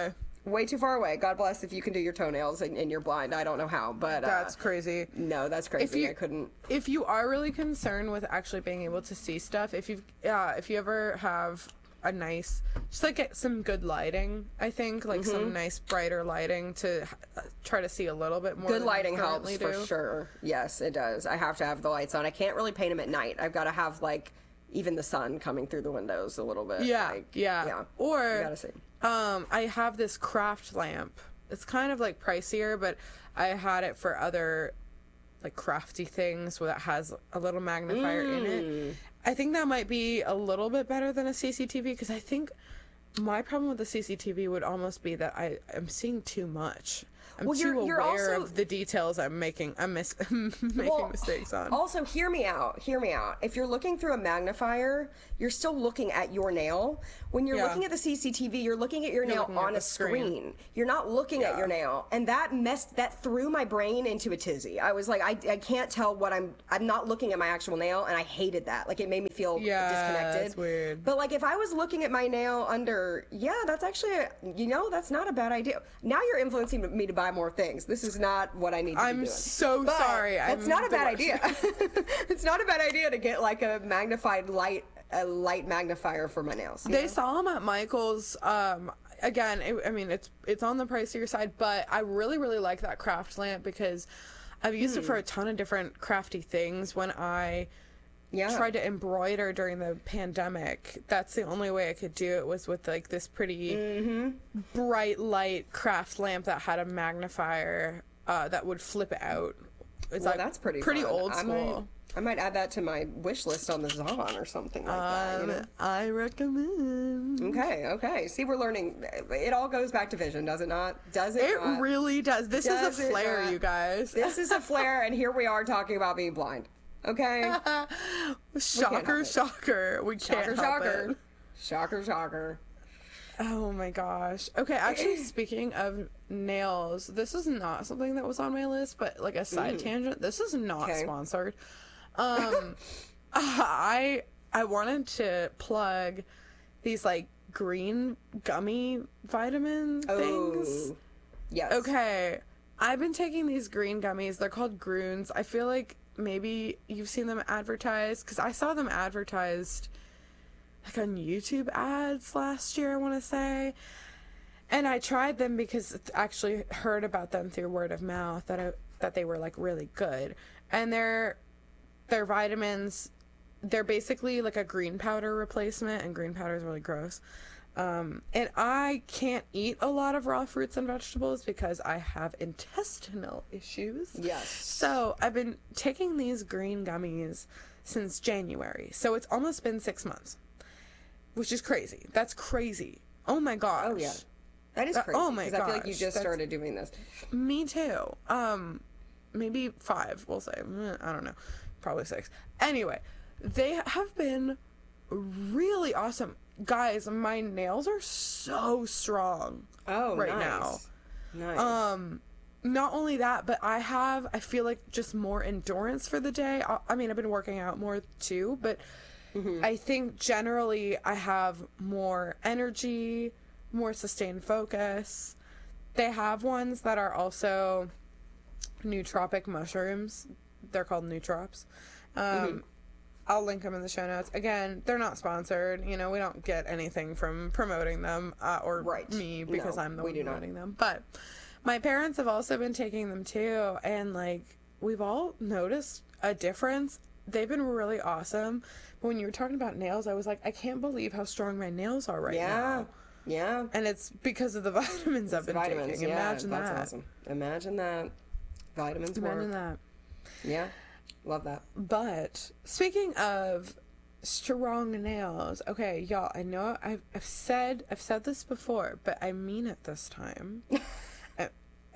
E: way too far away. God bless if you can do your toenails and, and you're blind. I don't know how, but uh,
D: That's crazy.
E: No, that's crazy.
D: If you-
E: I couldn't.
D: If you are really concerned with actually being able to see stuff, if you uh, if you ever have a nice, just like get some good lighting, I think, like
E: Mm-hmm.
D: some nice brighter lighting to uh, try to see a little bit more.
E: Good
D: than
E: lighting
D: you
E: helps
D: currently
E: for
D: do.
E: sure. Yes, it does. I have to have the lights on. I can't really paint them at night. I've got to have like even the sun coming through the windows a little bit.
D: Yeah,
E: like,
D: yeah.
E: yeah. You
D: Or
E: gotta see.
D: um, I have this craft lamp. It's kind of like pricier, but I had it for other like crafty things where it has a little magnifier in
E: Mm.
D: it. I think that might be a little bit better than a C C T V because I think my problem with the C C T V would almost be that I am seeing too much. I'm
E: Well,
D: too
E: you're- you're
D: aware
E: also-
D: of the details I'm making. I'm mis- making
E: Well,
D: mistakes on.
E: Also, hear me out. Hear me out. If you're looking through a magnifier, you're still looking at your nail. When you're
D: Yeah.
E: looking at the C C T V, you're looking at your nail
D: looking at
E: on
D: the
E: a screen.
D: screen.
E: You're not looking at
D: Yeah.
E: your nail, and that messed that threw my brain into a tizzy. I was like, I, I can't tell what I'm. I'm not looking at my actual nail, and I hated that. Like it made me feel
D: Yeah,
E: disconnected.
D: it's weird.
E: But like if I was looking at my nail under, yeah, that's actually, a, you know, that's not a bad idea. Now you're influencing me to buy more things. This is not what I need to
D: I'm
E: be doing.
D: so
E: But
D: sorry.
E: That's
D: I'm
E: not a
D: the
E: bad
D: worst.
E: idea. It's not a bad idea to get like a magnified light, a light magnifier for my nails. you
D: They
E: know?
D: saw them at Michael's. Um, again, it, I mean, it's it's on the pricier side, but I really, really like that craft lamp because I've used it for
E: Hmm.
D: a ton of different crafty things. When I
E: yeah.
D: tried to embroider during the pandemic, that's the only way I could do it was with like this pretty
E: Mm-hmm.
D: bright light craft lamp that had a magnifier uh, that would flip it out. It's
E: Well,
D: like
E: that's pretty
D: pretty
E: fun.
D: old
E: I
D: school.
E: might, I might add that to my wish list on the Zon or something like that. You know?
D: Um, I recommend.
E: Okay, okay. See, we're learning. It all goes back to vision, does it not? Does it?
D: It
E: not?
D: really does. This
E: Does
D: is a
E: it
D: flare,
E: not?
D: you guys.
E: This is a flare, and here we are talking about being blind. Okay.
D: Shocker,
E: help it.
D: shocker. We can't
E: Shocker,
D: help
E: shocker.
D: it.
E: Shocker, shocker.
D: Oh my gosh. Okay, actually, speaking of nails, this is not something that was on my list, but like a side tangent, this is not
E: Okay.
D: sponsored. Um, I I wanted to plug these like green gummy vitamin things.
E: Oh, yes.
D: Okay, I've been taking these green gummies. They're called Groons. I feel like maybe you've seen them advertised because I saw them advertised like on YouTube ads last year, I want to say. And I tried them because I actually heard about them through word of mouth that I, that they were like really good. And they're they're vitamins. They're basically like a green powder replacement, and green powder is really gross. Um, and I can't eat a lot of raw fruits and vegetables because I have intestinal issues.
E: Yes.
D: So I've been taking these green gummies since January. So it's almost been six months, which is crazy. That's crazy. Oh my gosh.
E: Oh yeah. That is
D: Uh,
E: crazy.
D: oh my
E: 'cause I feel like you
D: gosh,
E: just
D: that's-
E: started doing this.
D: Me too. Um, maybe five, we'll say. Mm, I don't know. Probably six. Anyway, they have been really awesome. Guys, my nails are so strong
E: Oh,
D: right
E: nice.
D: now.
E: Nice.
D: Um, not only that, but I have, I feel like just more endurance for the day. I, I mean, I've been working out more too, but I think generally I have more energy, more sustained focus. They have ones that are also nootropic mushrooms. They're called nootrops. Um, I'll link them in the show notes. Again, they're not sponsored. You know, we don't get anything from promoting them uh, or
E: Right.
D: me because
E: No,
D: I'm the
E: we
D: one
E: do not.
D: promoting them. But my parents have also been taking them too, and like we've all noticed a difference. They've been really awesome. But when you were talking about nails, I was like, I can't believe how strong my nails are right
E: yeah.
D: now.
E: Yeah.
D: And it's because of the vitamins I've been
E: Vitamins.
D: taking.
E: Yeah.
D: Imagine
E: that's
D: that.
E: awesome. Imagine that. Vitamins
D: Imagine
E: work.
D: that.
E: Yeah. Love that.
D: But speaking of strong nails, okay, y'all, I know I've, I've said I've said this before, but I mean it this time. I-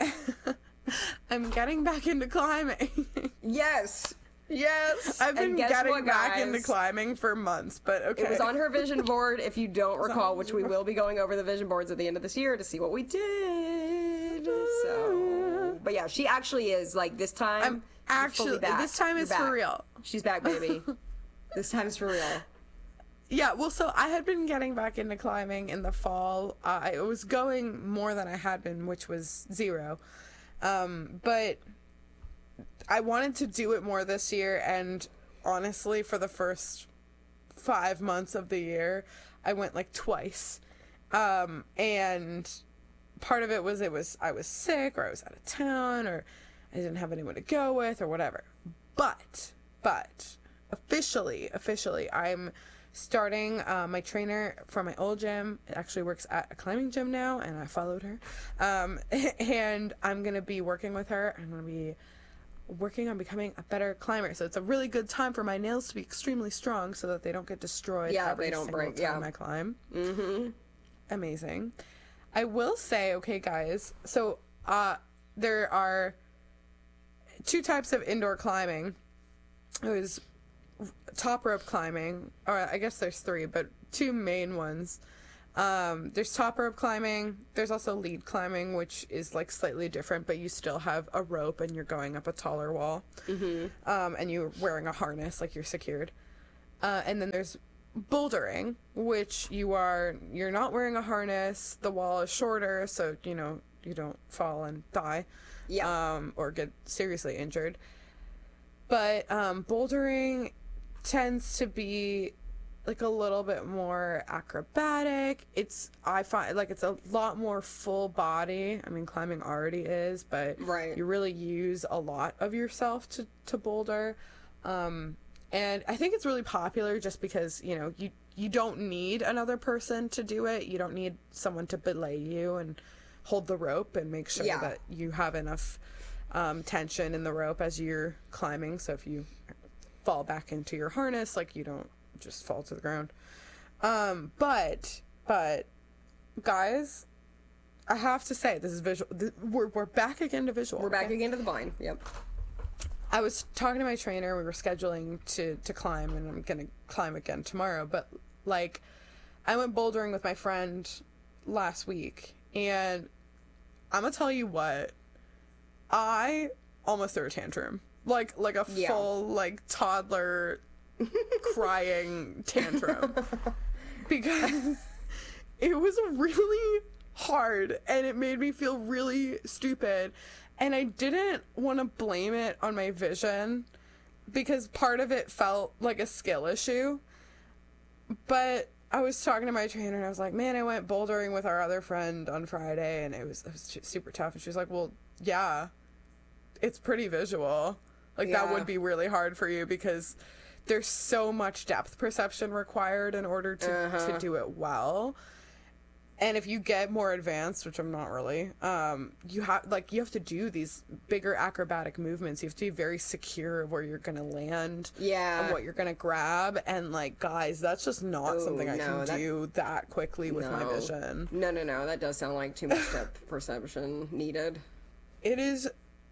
D: I'm getting back into climbing.
E: Yes.
D: Yes, I've
E: And
D: been
E: guess
D: getting
E: what,
D: back
E: guys?
D: into climbing for months, but okay.
E: It was on her vision board. If you don't recall, which we will be going over the vision boards at the end of this year to see what we did. So, but yeah, she actually is like this time.
D: I'm
E: you're
D: actually
E: fully back.
D: this time
E: You're
D: is for
E: back.
D: real.
E: She's back, baby. This time's for real.
D: Yeah, well, so I had been getting back into climbing in the fall. Uh, I was going more than I had been, which was zero. Um, but I wanted to do it more this year, and honestly, for the first five months of the year, I went like twice. Um, and part of it was it was I was sick, or I was out of town, or I didn't have anyone to go with, or whatever. But, but, officially, officially, I'm starting, uh, my trainer from my old gym actually works at a climbing gym now, and I followed her. Um, and I'm going to be working with her. I'm going to be working on becoming a better climber. So it's a really good time for my nails to be extremely strong so that they don't get destroyed
E: Yeah,
D: every
E: they don't
D: single
E: break,
D: time
E: yeah.
D: I climb.
E: Mm-hmm.
D: Amazing. I will say, okay, guys, so uh, there are two types of indoor climbing. There's top rope climbing, or I guess there's three, but two main ones. Um, there's top rope climbing. There's also lead climbing, which is like slightly different, but you still have a rope and you're going up a taller wall. Mm-hmm. Um, and you're wearing a harness, like you're secured. Uh, and then there's bouldering, which you are, you're not wearing a harness. The wall is shorter, so, you know, you don't fall and die.
E: Yeah.
D: Um, or get seriously injured. But, um, bouldering tends to be like a little bit more acrobatic. It's, I find, like, it's a lot more full body. I mean, climbing already is, but
E: Right.
D: you really use a lot of yourself to, to boulder. Um, and I think it's really popular just because, you know, you, you don't need another person to do it. You don't need someone to belay you and hold the rope and make sure
E: Yeah.
D: that you have enough um, tension in the rope as you're climbing. So if you fall back into your harness, like, you don't just fall to the ground. Um, but, but, guys, I have to say, this is visual. Th- we're, we're back again to visual.
E: We're back
D: okay?
E: again to the vine. Yep.
D: I was talking to my trainer. We were scheduling to, to climb, and I'm going to climb again tomorrow. But, like, I went bouldering with my friend last week, and I'm going to tell you what, I almost threw a tantrum. Like, like a
E: Yeah.
D: full, like, toddler crying tantrum. Because it was really hard, and it made me feel really stupid. And I didn't want to blame it on my vision, because part of it felt like a skill issue. But I was talking to my trainer, and I was like, man, I went bouldering with our other friend on Friday, and it was, it was super tough. And she was like, well, yeah, it's pretty visual. Like, that
E: Yeah.
D: would be really hard for you, because there's so much depth perception required in order to,
E: Uh-huh.
D: to do it well. And if you get more advanced, which I'm not really, um, you have like you have to do these bigger acrobatic movements. You have to be very secure of where you're gonna land,
E: Yeah.
D: and what you're gonna grab. And like, guys, that's just not
E: Oh,
D: something I
E: no,
D: can
E: that-
D: do that quickly with my
E: No.
D: vision.
E: No, no, no. That does sound like too much depth perception needed
D: It is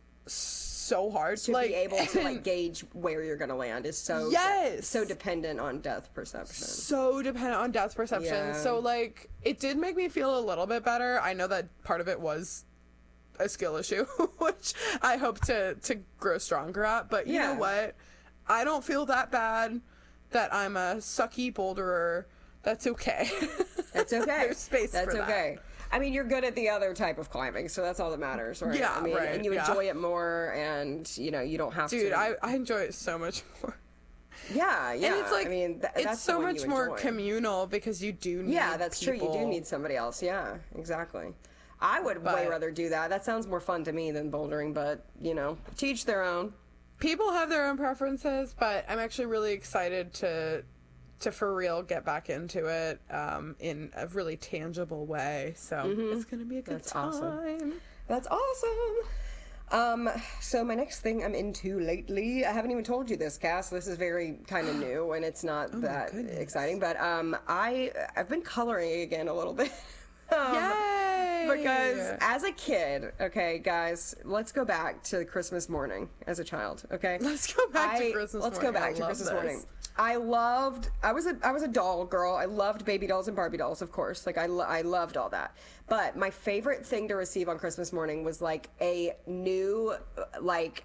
D: so hard
E: to
D: like,
E: be able to like gauge where you're gonna land. Is so
D: Yes!
E: so dependent on depth perception.
D: so dependent on depth perception.
E: Yeah.
D: So like, it did make me feel a little bit better. I know that part of it was a skill issue, which I hope to to grow stronger at. But you
E: Yeah.
D: know what? I don't feel that bad that I'm a sucky boulderer. That's okay.
E: That's okay.
D: There's space
E: That's
D: for that.
E: okay. I mean, you're good at the other type of climbing, so that's all that matters, right?
D: Yeah,
E: I mean,
D: right,
E: and you
D: yeah.
E: enjoy it more, and you know, you don't have
D: Dude,
E: to.
D: I, I enjoy it so much more.
E: yeah, yeah.
D: And it's like,
E: I mean, th-
D: it's
E: that's
D: so
E: the one
D: much
E: you
D: more
E: enjoy.
D: communal, because you do need
E: Yeah, that's true. You do
D: people.
E: need somebody else. Yeah, exactly. I would way
D: But-
E: rather do that. That sounds more fun to me than bouldering, but you know, to each their own.
D: People have their own preferences, but I'm actually really excited to to for real get back into it um, in a really tangible way. So it's gonna be a good
E: That's
D: time.
E: awesome. That's awesome. Um, so my next thing I'm into lately, I haven't even told you this, Cass. This is very kind of new, and it's not that
D: goodness.
E: exciting. But um, I I've been coloring again a little bit. um,
D: Yay!
E: Because as a kid, okay, guys, let's go back to Christmas morning as a child, okay?
D: Let's go back to
E: I-
D: Christmas
E: Let's
D: morning.
E: go back
D: I
E: to
D: love
E: Christmas
D: this.
E: morning. I loved. I was a. I was a doll girl. I loved baby dolls and Barbie dolls, of course. Like I. Lo- I loved all that. But my favorite thing to receive on Christmas morning was like a new, uh, like,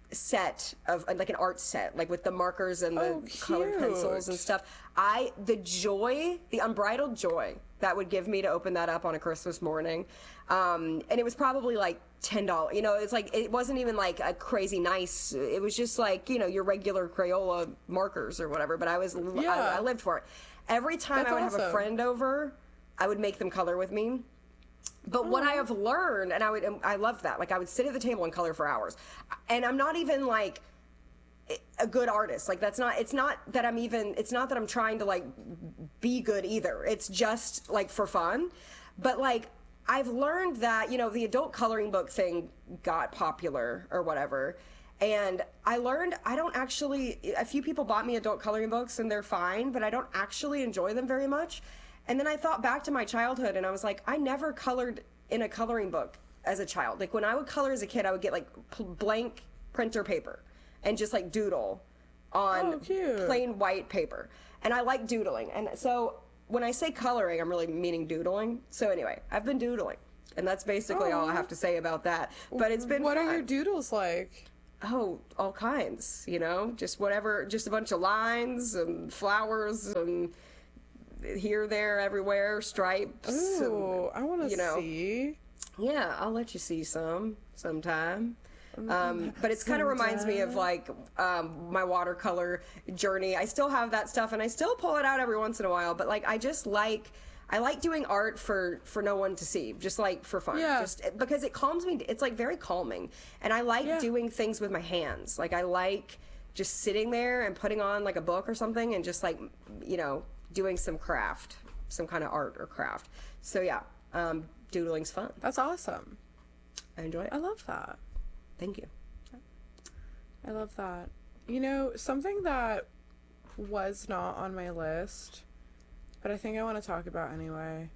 E: set of like an art set, like with the markers and the
D: Oh,
E: colored pencils and
D: cute.
E: stuff. I the joy, the unbridled joy that would give me to open that up on a Christmas morning, um, and it was probably like ten dollars. You know, it's like it wasn't even like a crazy nice. It was just like you know your regular Crayola markers or whatever. But I was
D: Yeah.
E: I, I lived for it. Every time
D: That's
E: I would have a
D: awesome.
E: friend over, I would make them color with me. But what I have learned, and I would, I loved that. Like I would sit at the table and color for hours, and I'm not even like a good artist. Like that's not. It's not that I'm even. It's not that I'm trying to like be good either. It's just like for fun. But like I've learned that you know the adult coloring book thing got popular or whatever. And I learned I don't actually. A few people bought me adult coloring books and they're fine, but I don't actually enjoy them very much. And then I thought back to my childhood and I was like, I never colored in a coloring book as a child. Like when I would color as a kid, I would get like p- blank printer paper and just like doodle on
D: Oh, cute.
E: plain white paper. And I like doodling. And so when I say coloring, I'm really meaning doodling. So anyway, I've been doodling. And that's basically all I have to say about that. But it's been
D: What
E: fun.
D: are your doodles like?
E: Oh, all kinds, you know, just whatever, just a bunch of lines and flowers and here, there, everywhere, stripes. and,
D: Ooh, I want to
E: you know.
D: see.
E: yeah, I'll let you see some sometime. Um, but it's kind of reminds me of like um, my watercolor journey. I still have that stuff and I still pull it out every once in a while. But like, I just like, I like doing art for, for no one to see, just like for fun.
D: Yeah.
E: Just because it calms me. It's like very calming. And I like
D: Yeah.
E: doing things with my hands. Like I like just sitting there and putting on like a book or something and just like, you know, doing some craft, some kind of art or craft. So yeah, um, doodling's fun.
D: That's awesome.
E: I enjoy it.
D: I love that.
E: Thank you.
D: I love that. You know, something that was not on my list, but I think I want to talk about anyway.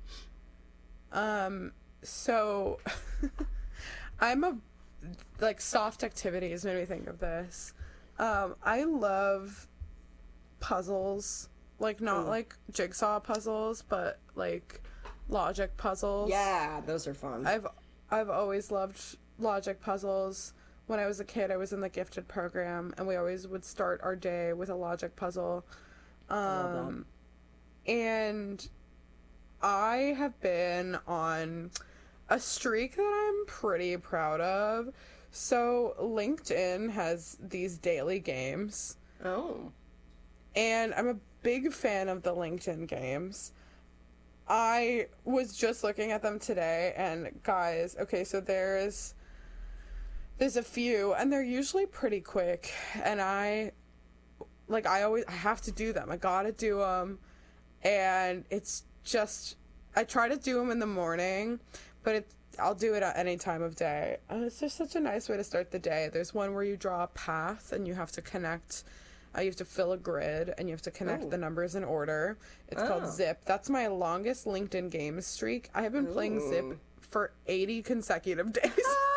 D: Um, so I'm a like soft activities made me think of this. Um, I love puzzles, like not
E: Ooh.
D: like jigsaw puzzles, but like logic puzzles.
E: Yeah, those are fun.
D: I've I've always loved logic puzzles. When I was a kid, I was in the gifted program, and we always would start our day with a logic puzzle.
E: love that.
D: Um, and I have been on a streak that I'm pretty proud of. So LinkedIn has these daily games,
E: Oh.
D: and I'm a big fan of the LinkedIn games. I was just looking at them today, and guys, okay, so there's there's a few, and they're usually pretty quick, and I like I always I have to do them. I gotta do them, and it's just I try to do them in the morning, but it I'll do it at any time of day, and it's just such a nice way to start the day. There's one where you draw a path, and you have to connect. Uh, you have to fill a grid, and you have to connect
E: Ooh.
D: the numbers in order. It's called
E: Oh.
D: Zip. That's my longest LinkedIn games streak. I have been playing
E: Ooh.
D: Zip for eighty consecutive days.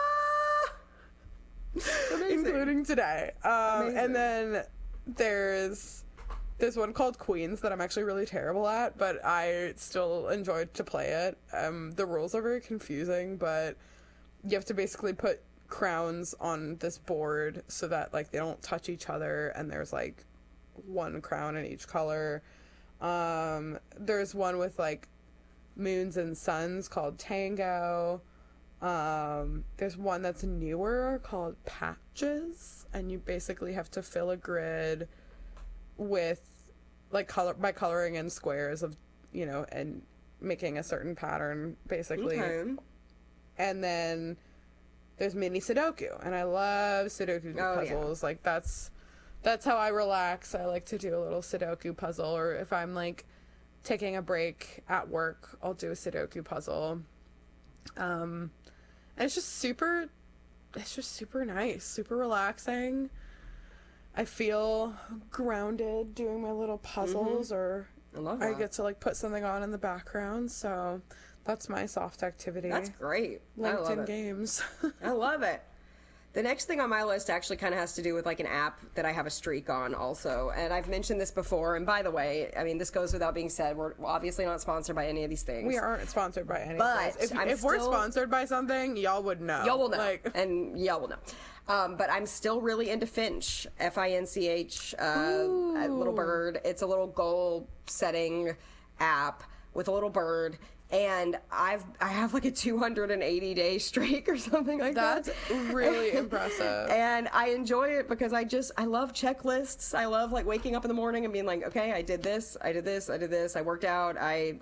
E: Amazing.
D: Including today. Um,
E: Amazing.
D: and then there's there's one called Queens that I'm actually really terrible at, but I still enjoyed to play it. Um, the rules are very confusing, but you have to basically put crowns on this board so that like they don't touch each other, and there's like one crown in each color. Um, there's one with like moons and suns called Tango. Um, there's one that's newer called Patches, and you basically have to fill a grid with like color by coloring in squares of, you know, and making a certain pattern basically.
E: Okay.
D: And then there's mini Sudoku, and I love Sudoku
E: Oh, yeah.
D: puzzles. Like that's that's how I relax. I like to do a little Sudoku puzzle, or if I'm like taking a break at work, I'll do a Sudoku puzzle. Um, and it's just super, it's just super nice, super relaxing. I feel grounded doing my little puzzles, or
E: I love
D: I
E: that.
D: get to like put something on in the background. So that's my soft activity.
E: That's great. I love
D: LinkedIn
E: it.
D: games.
E: I love it. The next thing on my list actually kind of has to do with like an app that I have a streak on also. And I've mentioned this before. And by the way, I mean, this goes without being said. We're obviously not sponsored by any of these things.
D: We aren't sponsored by any
E: But
D: of these. If,
E: I'm
D: if we're
E: still-
D: sponsored by something, y'all would know.
E: Y'all will know.
D: Like,
E: And y'all will know. Um, but I'm still really into Finch. F I N C H. Uh, a little bird. It's a little goal setting app with a little bird. And I've I have like a two hundred eighty day streak or something like
D: that's
E: that.
D: really impressive.
E: And I enjoy it because I just I love checklists. I love like waking up in the morning and being like, okay, I did this, I did this, I did this, I worked out, I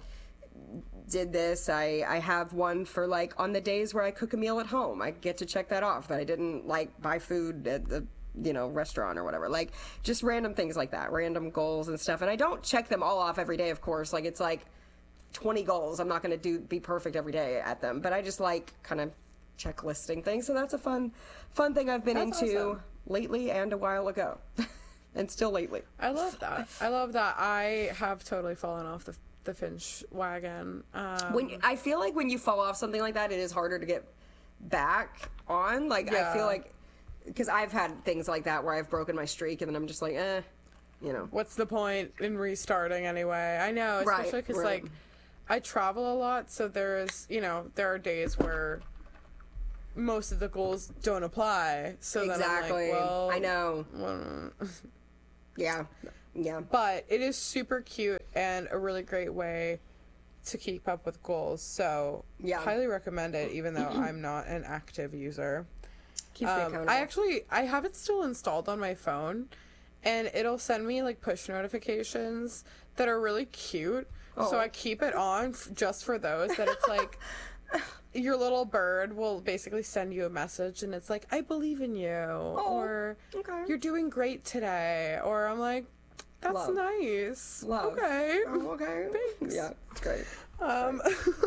E: did this. I I have one for like on the days where I cook a meal at home. I get to check that off that I didn't like buy food at the you know restaurant or whatever. Like just random things like that, random goals and stuff. And I don't check them all off every day, of course. Like it's like twenty goals. I'm not going to do be perfect every day at them, but I just like kind of checklisting things. So that's a fun fun thing I've been
D: That's
E: into
D: awesome.
E: lately and a while ago. And still lately.
D: I love that. I love that. I have totally fallen off the the Finch wagon. Um,
E: When I feel like when you fall off something like that, it is harder to get back on. Like I
D: Yeah.
E: feel like because I've had things like that where I've broken my streak and then I'm just like, eh, you know.
D: what's the point in restarting anyway? I know,
E: Right,
D: especially because
E: right.
D: like I travel a lot, so there's you know there are days where most of the goals don't apply. So
E: Exactly.
D: then I'm like, well,
E: I know.
D: well,
E: Yeah. Yeah.
D: but it is super cute and a really great way to keep up with goals. So
E: Yeah.
D: highly recommend it, even though I'm not an active user.
E: Keeps me
D: Um,
E: accountable.
D: I actually I have it still installed on my phone, and it'll send me like push notifications that are really cute. So
E: Oh.
D: I keep it on f- just for those. That it's like your little bird will basically send you a message, and it's like, "I believe in you," or
E: okay.
D: "You're doing great today," or I'm like, "That's
E: Love.
D: nice."
E: Love.
D: Okay.
E: Oh, okay.
D: Thanks.
E: Yeah, it's great.
D: Um.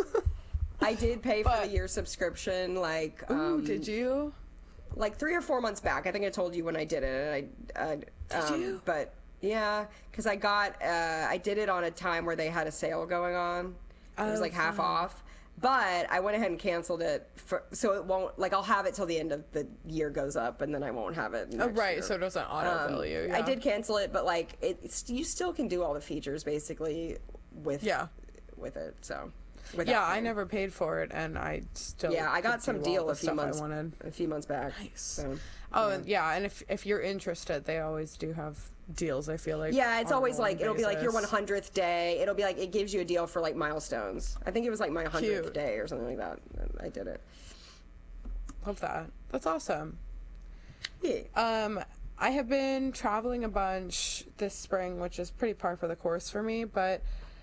E: I did pay for
D: But-
E: the year subscription, like
D: Ooh,
E: um,
D: did you?
E: like three or four months back. I think I told you when I did it. I, I
D: Did
E: um,
D: you?
E: But yeah, because I got uh, I did it on a time where they had a sale going on. It was
D: Oh,
E: like half
D: fun.
E: off. But I went ahead and canceled it for so it won't like I'll have it till the end of the year goes up, and then I won't have it.
D: Oh,
E: next
D: right.
E: year.
D: So it doesn't auto bill
E: Um,
D: you.
E: I
D: yeah.
E: did cancel it, but like it, it's, you still can do all the features basically with
D: Yeah.
E: with it. So without
D: Yeah, I
E: paying.
D: never paid for it, and I still.
E: Yeah, I
D: could
E: got some
D: do all
E: deal
D: the
E: a few
D: stuff
E: months
D: I wanted.
E: a few months back.
D: Nice.
E: So,
D: Oh, and yeah, and if if you're interested, they always do have deals. I feel like.
E: yeah, it's
D: on a
E: always
D: rolling
E: like it'll be like your one
D: basis.
E: hundredth day. It'll be like it gives you a deal for like milestones. I think it was like my hundredth
D: Cute.
E: day or something like that. And I did it.
D: Love that. That's awesome.
E: Yeah.
D: Um, I have been traveling a bunch this spring, which is pretty par for the course for me. But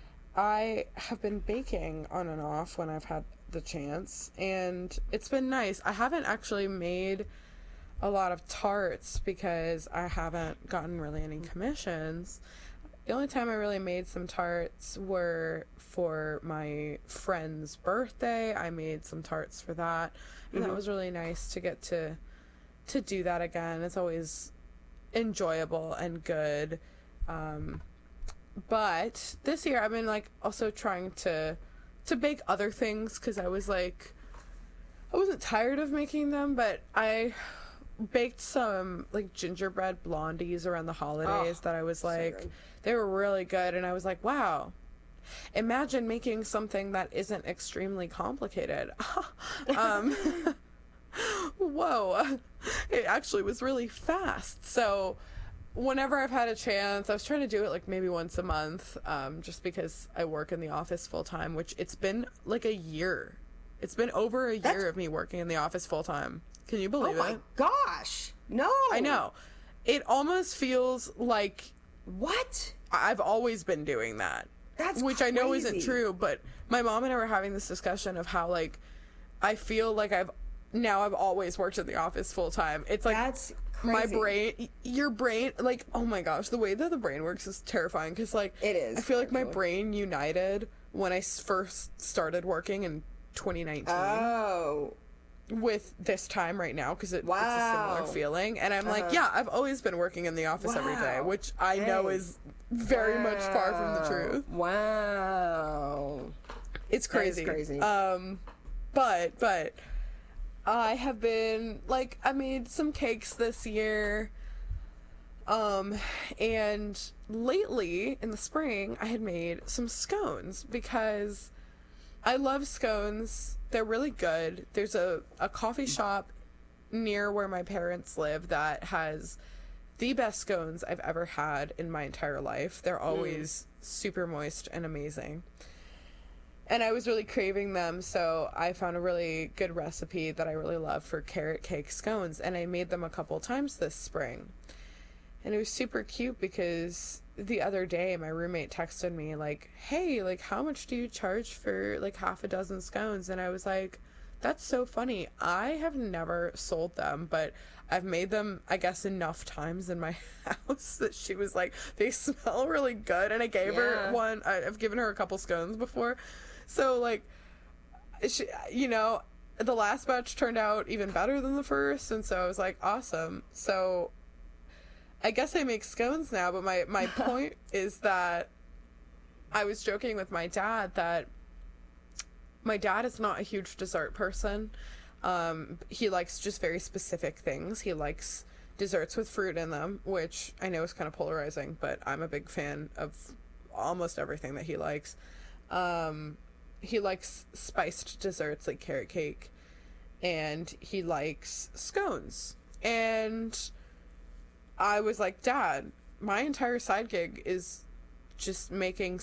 D: I have been baking on and off when I've had the chance, and it's been nice. I haven't actually made a lot of tarts because I haven't gotten really any commissions. The only time I really made some tarts were for my friend's birthday. I made some tarts for that, and that was really nice to get to to do that again. It's always enjoyable and good. Um, but this year I've been like also trying to to bake other things because I was like I wasn't tired of making them, but I baked some like gingerbread blondies around the holidays
E: Oh,
D: that I was
E: so
D: like
E: good.
D: they were really good, and I was like, wow, imagine making something that isn't extremely complicated. um whoa, it actually was really fast. So whenever I've had a chance, I was trying to do it like maybe once a month, um, just because I work in the office full time, which it's been like a year. It's been over a year
E: That's-
D: of me working in the office full time. Can you
E: Oh
D: believe
E: my
D: it?
E: gosh! No,
D: I know. It almost feels like
E: What?
D: I've always been doing that.
E: That's
D: which I know isn't
E: crazy.
D: true, but my mom and I were having this discussion of how like I feel like I've now I've always worked in the office full time. It's like
E: That's
D: my
E: crazy.
D: brain, your brain, like oh my gosh, the way that the brain works is terrifying because like
E: It is,
D: I feel like my
E: actually.
D: brain united when I s- first started working in twenty nineteen
E: Oh,
D: with this time right now because it, it's a
E: Wow.
D: similar feeling, and I'm like, yeah, I've always been working in the office every day,
E: Wow.
D: which I know
E: Hey.
D: is very much far from the truth.
E: Wow.
D: It's
E: That is
D: crazy.
E: crazy.
D: Um, but but I have been, like, I made some cakes this year. Um, and lately, in the spring, I had made some scones because I love scones. They're really good. There's a, a coffee shop near where my parents live that has the best scones I've ever had in my entire life. They're always mm. super moist and amazing. And I was really craving them, so I found a really good recipe that I really love for carrot cake scones, and I made them a couple times this spring. And it was super cute because the other day my roommate texted me like, hey, like, how much do you charge for like half a dozen scones? And I was like, that's so funny. I have never sold them, but I've made them, I guess, enough times in my house that she was like, they smell really good. And I gave yeah. her one. I've given her a couple scones before. So, like, she, you know, the last batch turned out even better than the first. And so I was like, awesome. So I guess I make scones now. But my, my point is that I was joking with my dad that my dad is not a huge dessert person. Um, he likes just very specific things. He likes desserts with fruit in them, which I know is kind of polarizing, but I'm a big fan of almost everything that he likes. Um, he likes spiced desserts like carrot cake, and he likes scones. And I was like, Dad, my entire side gig is just making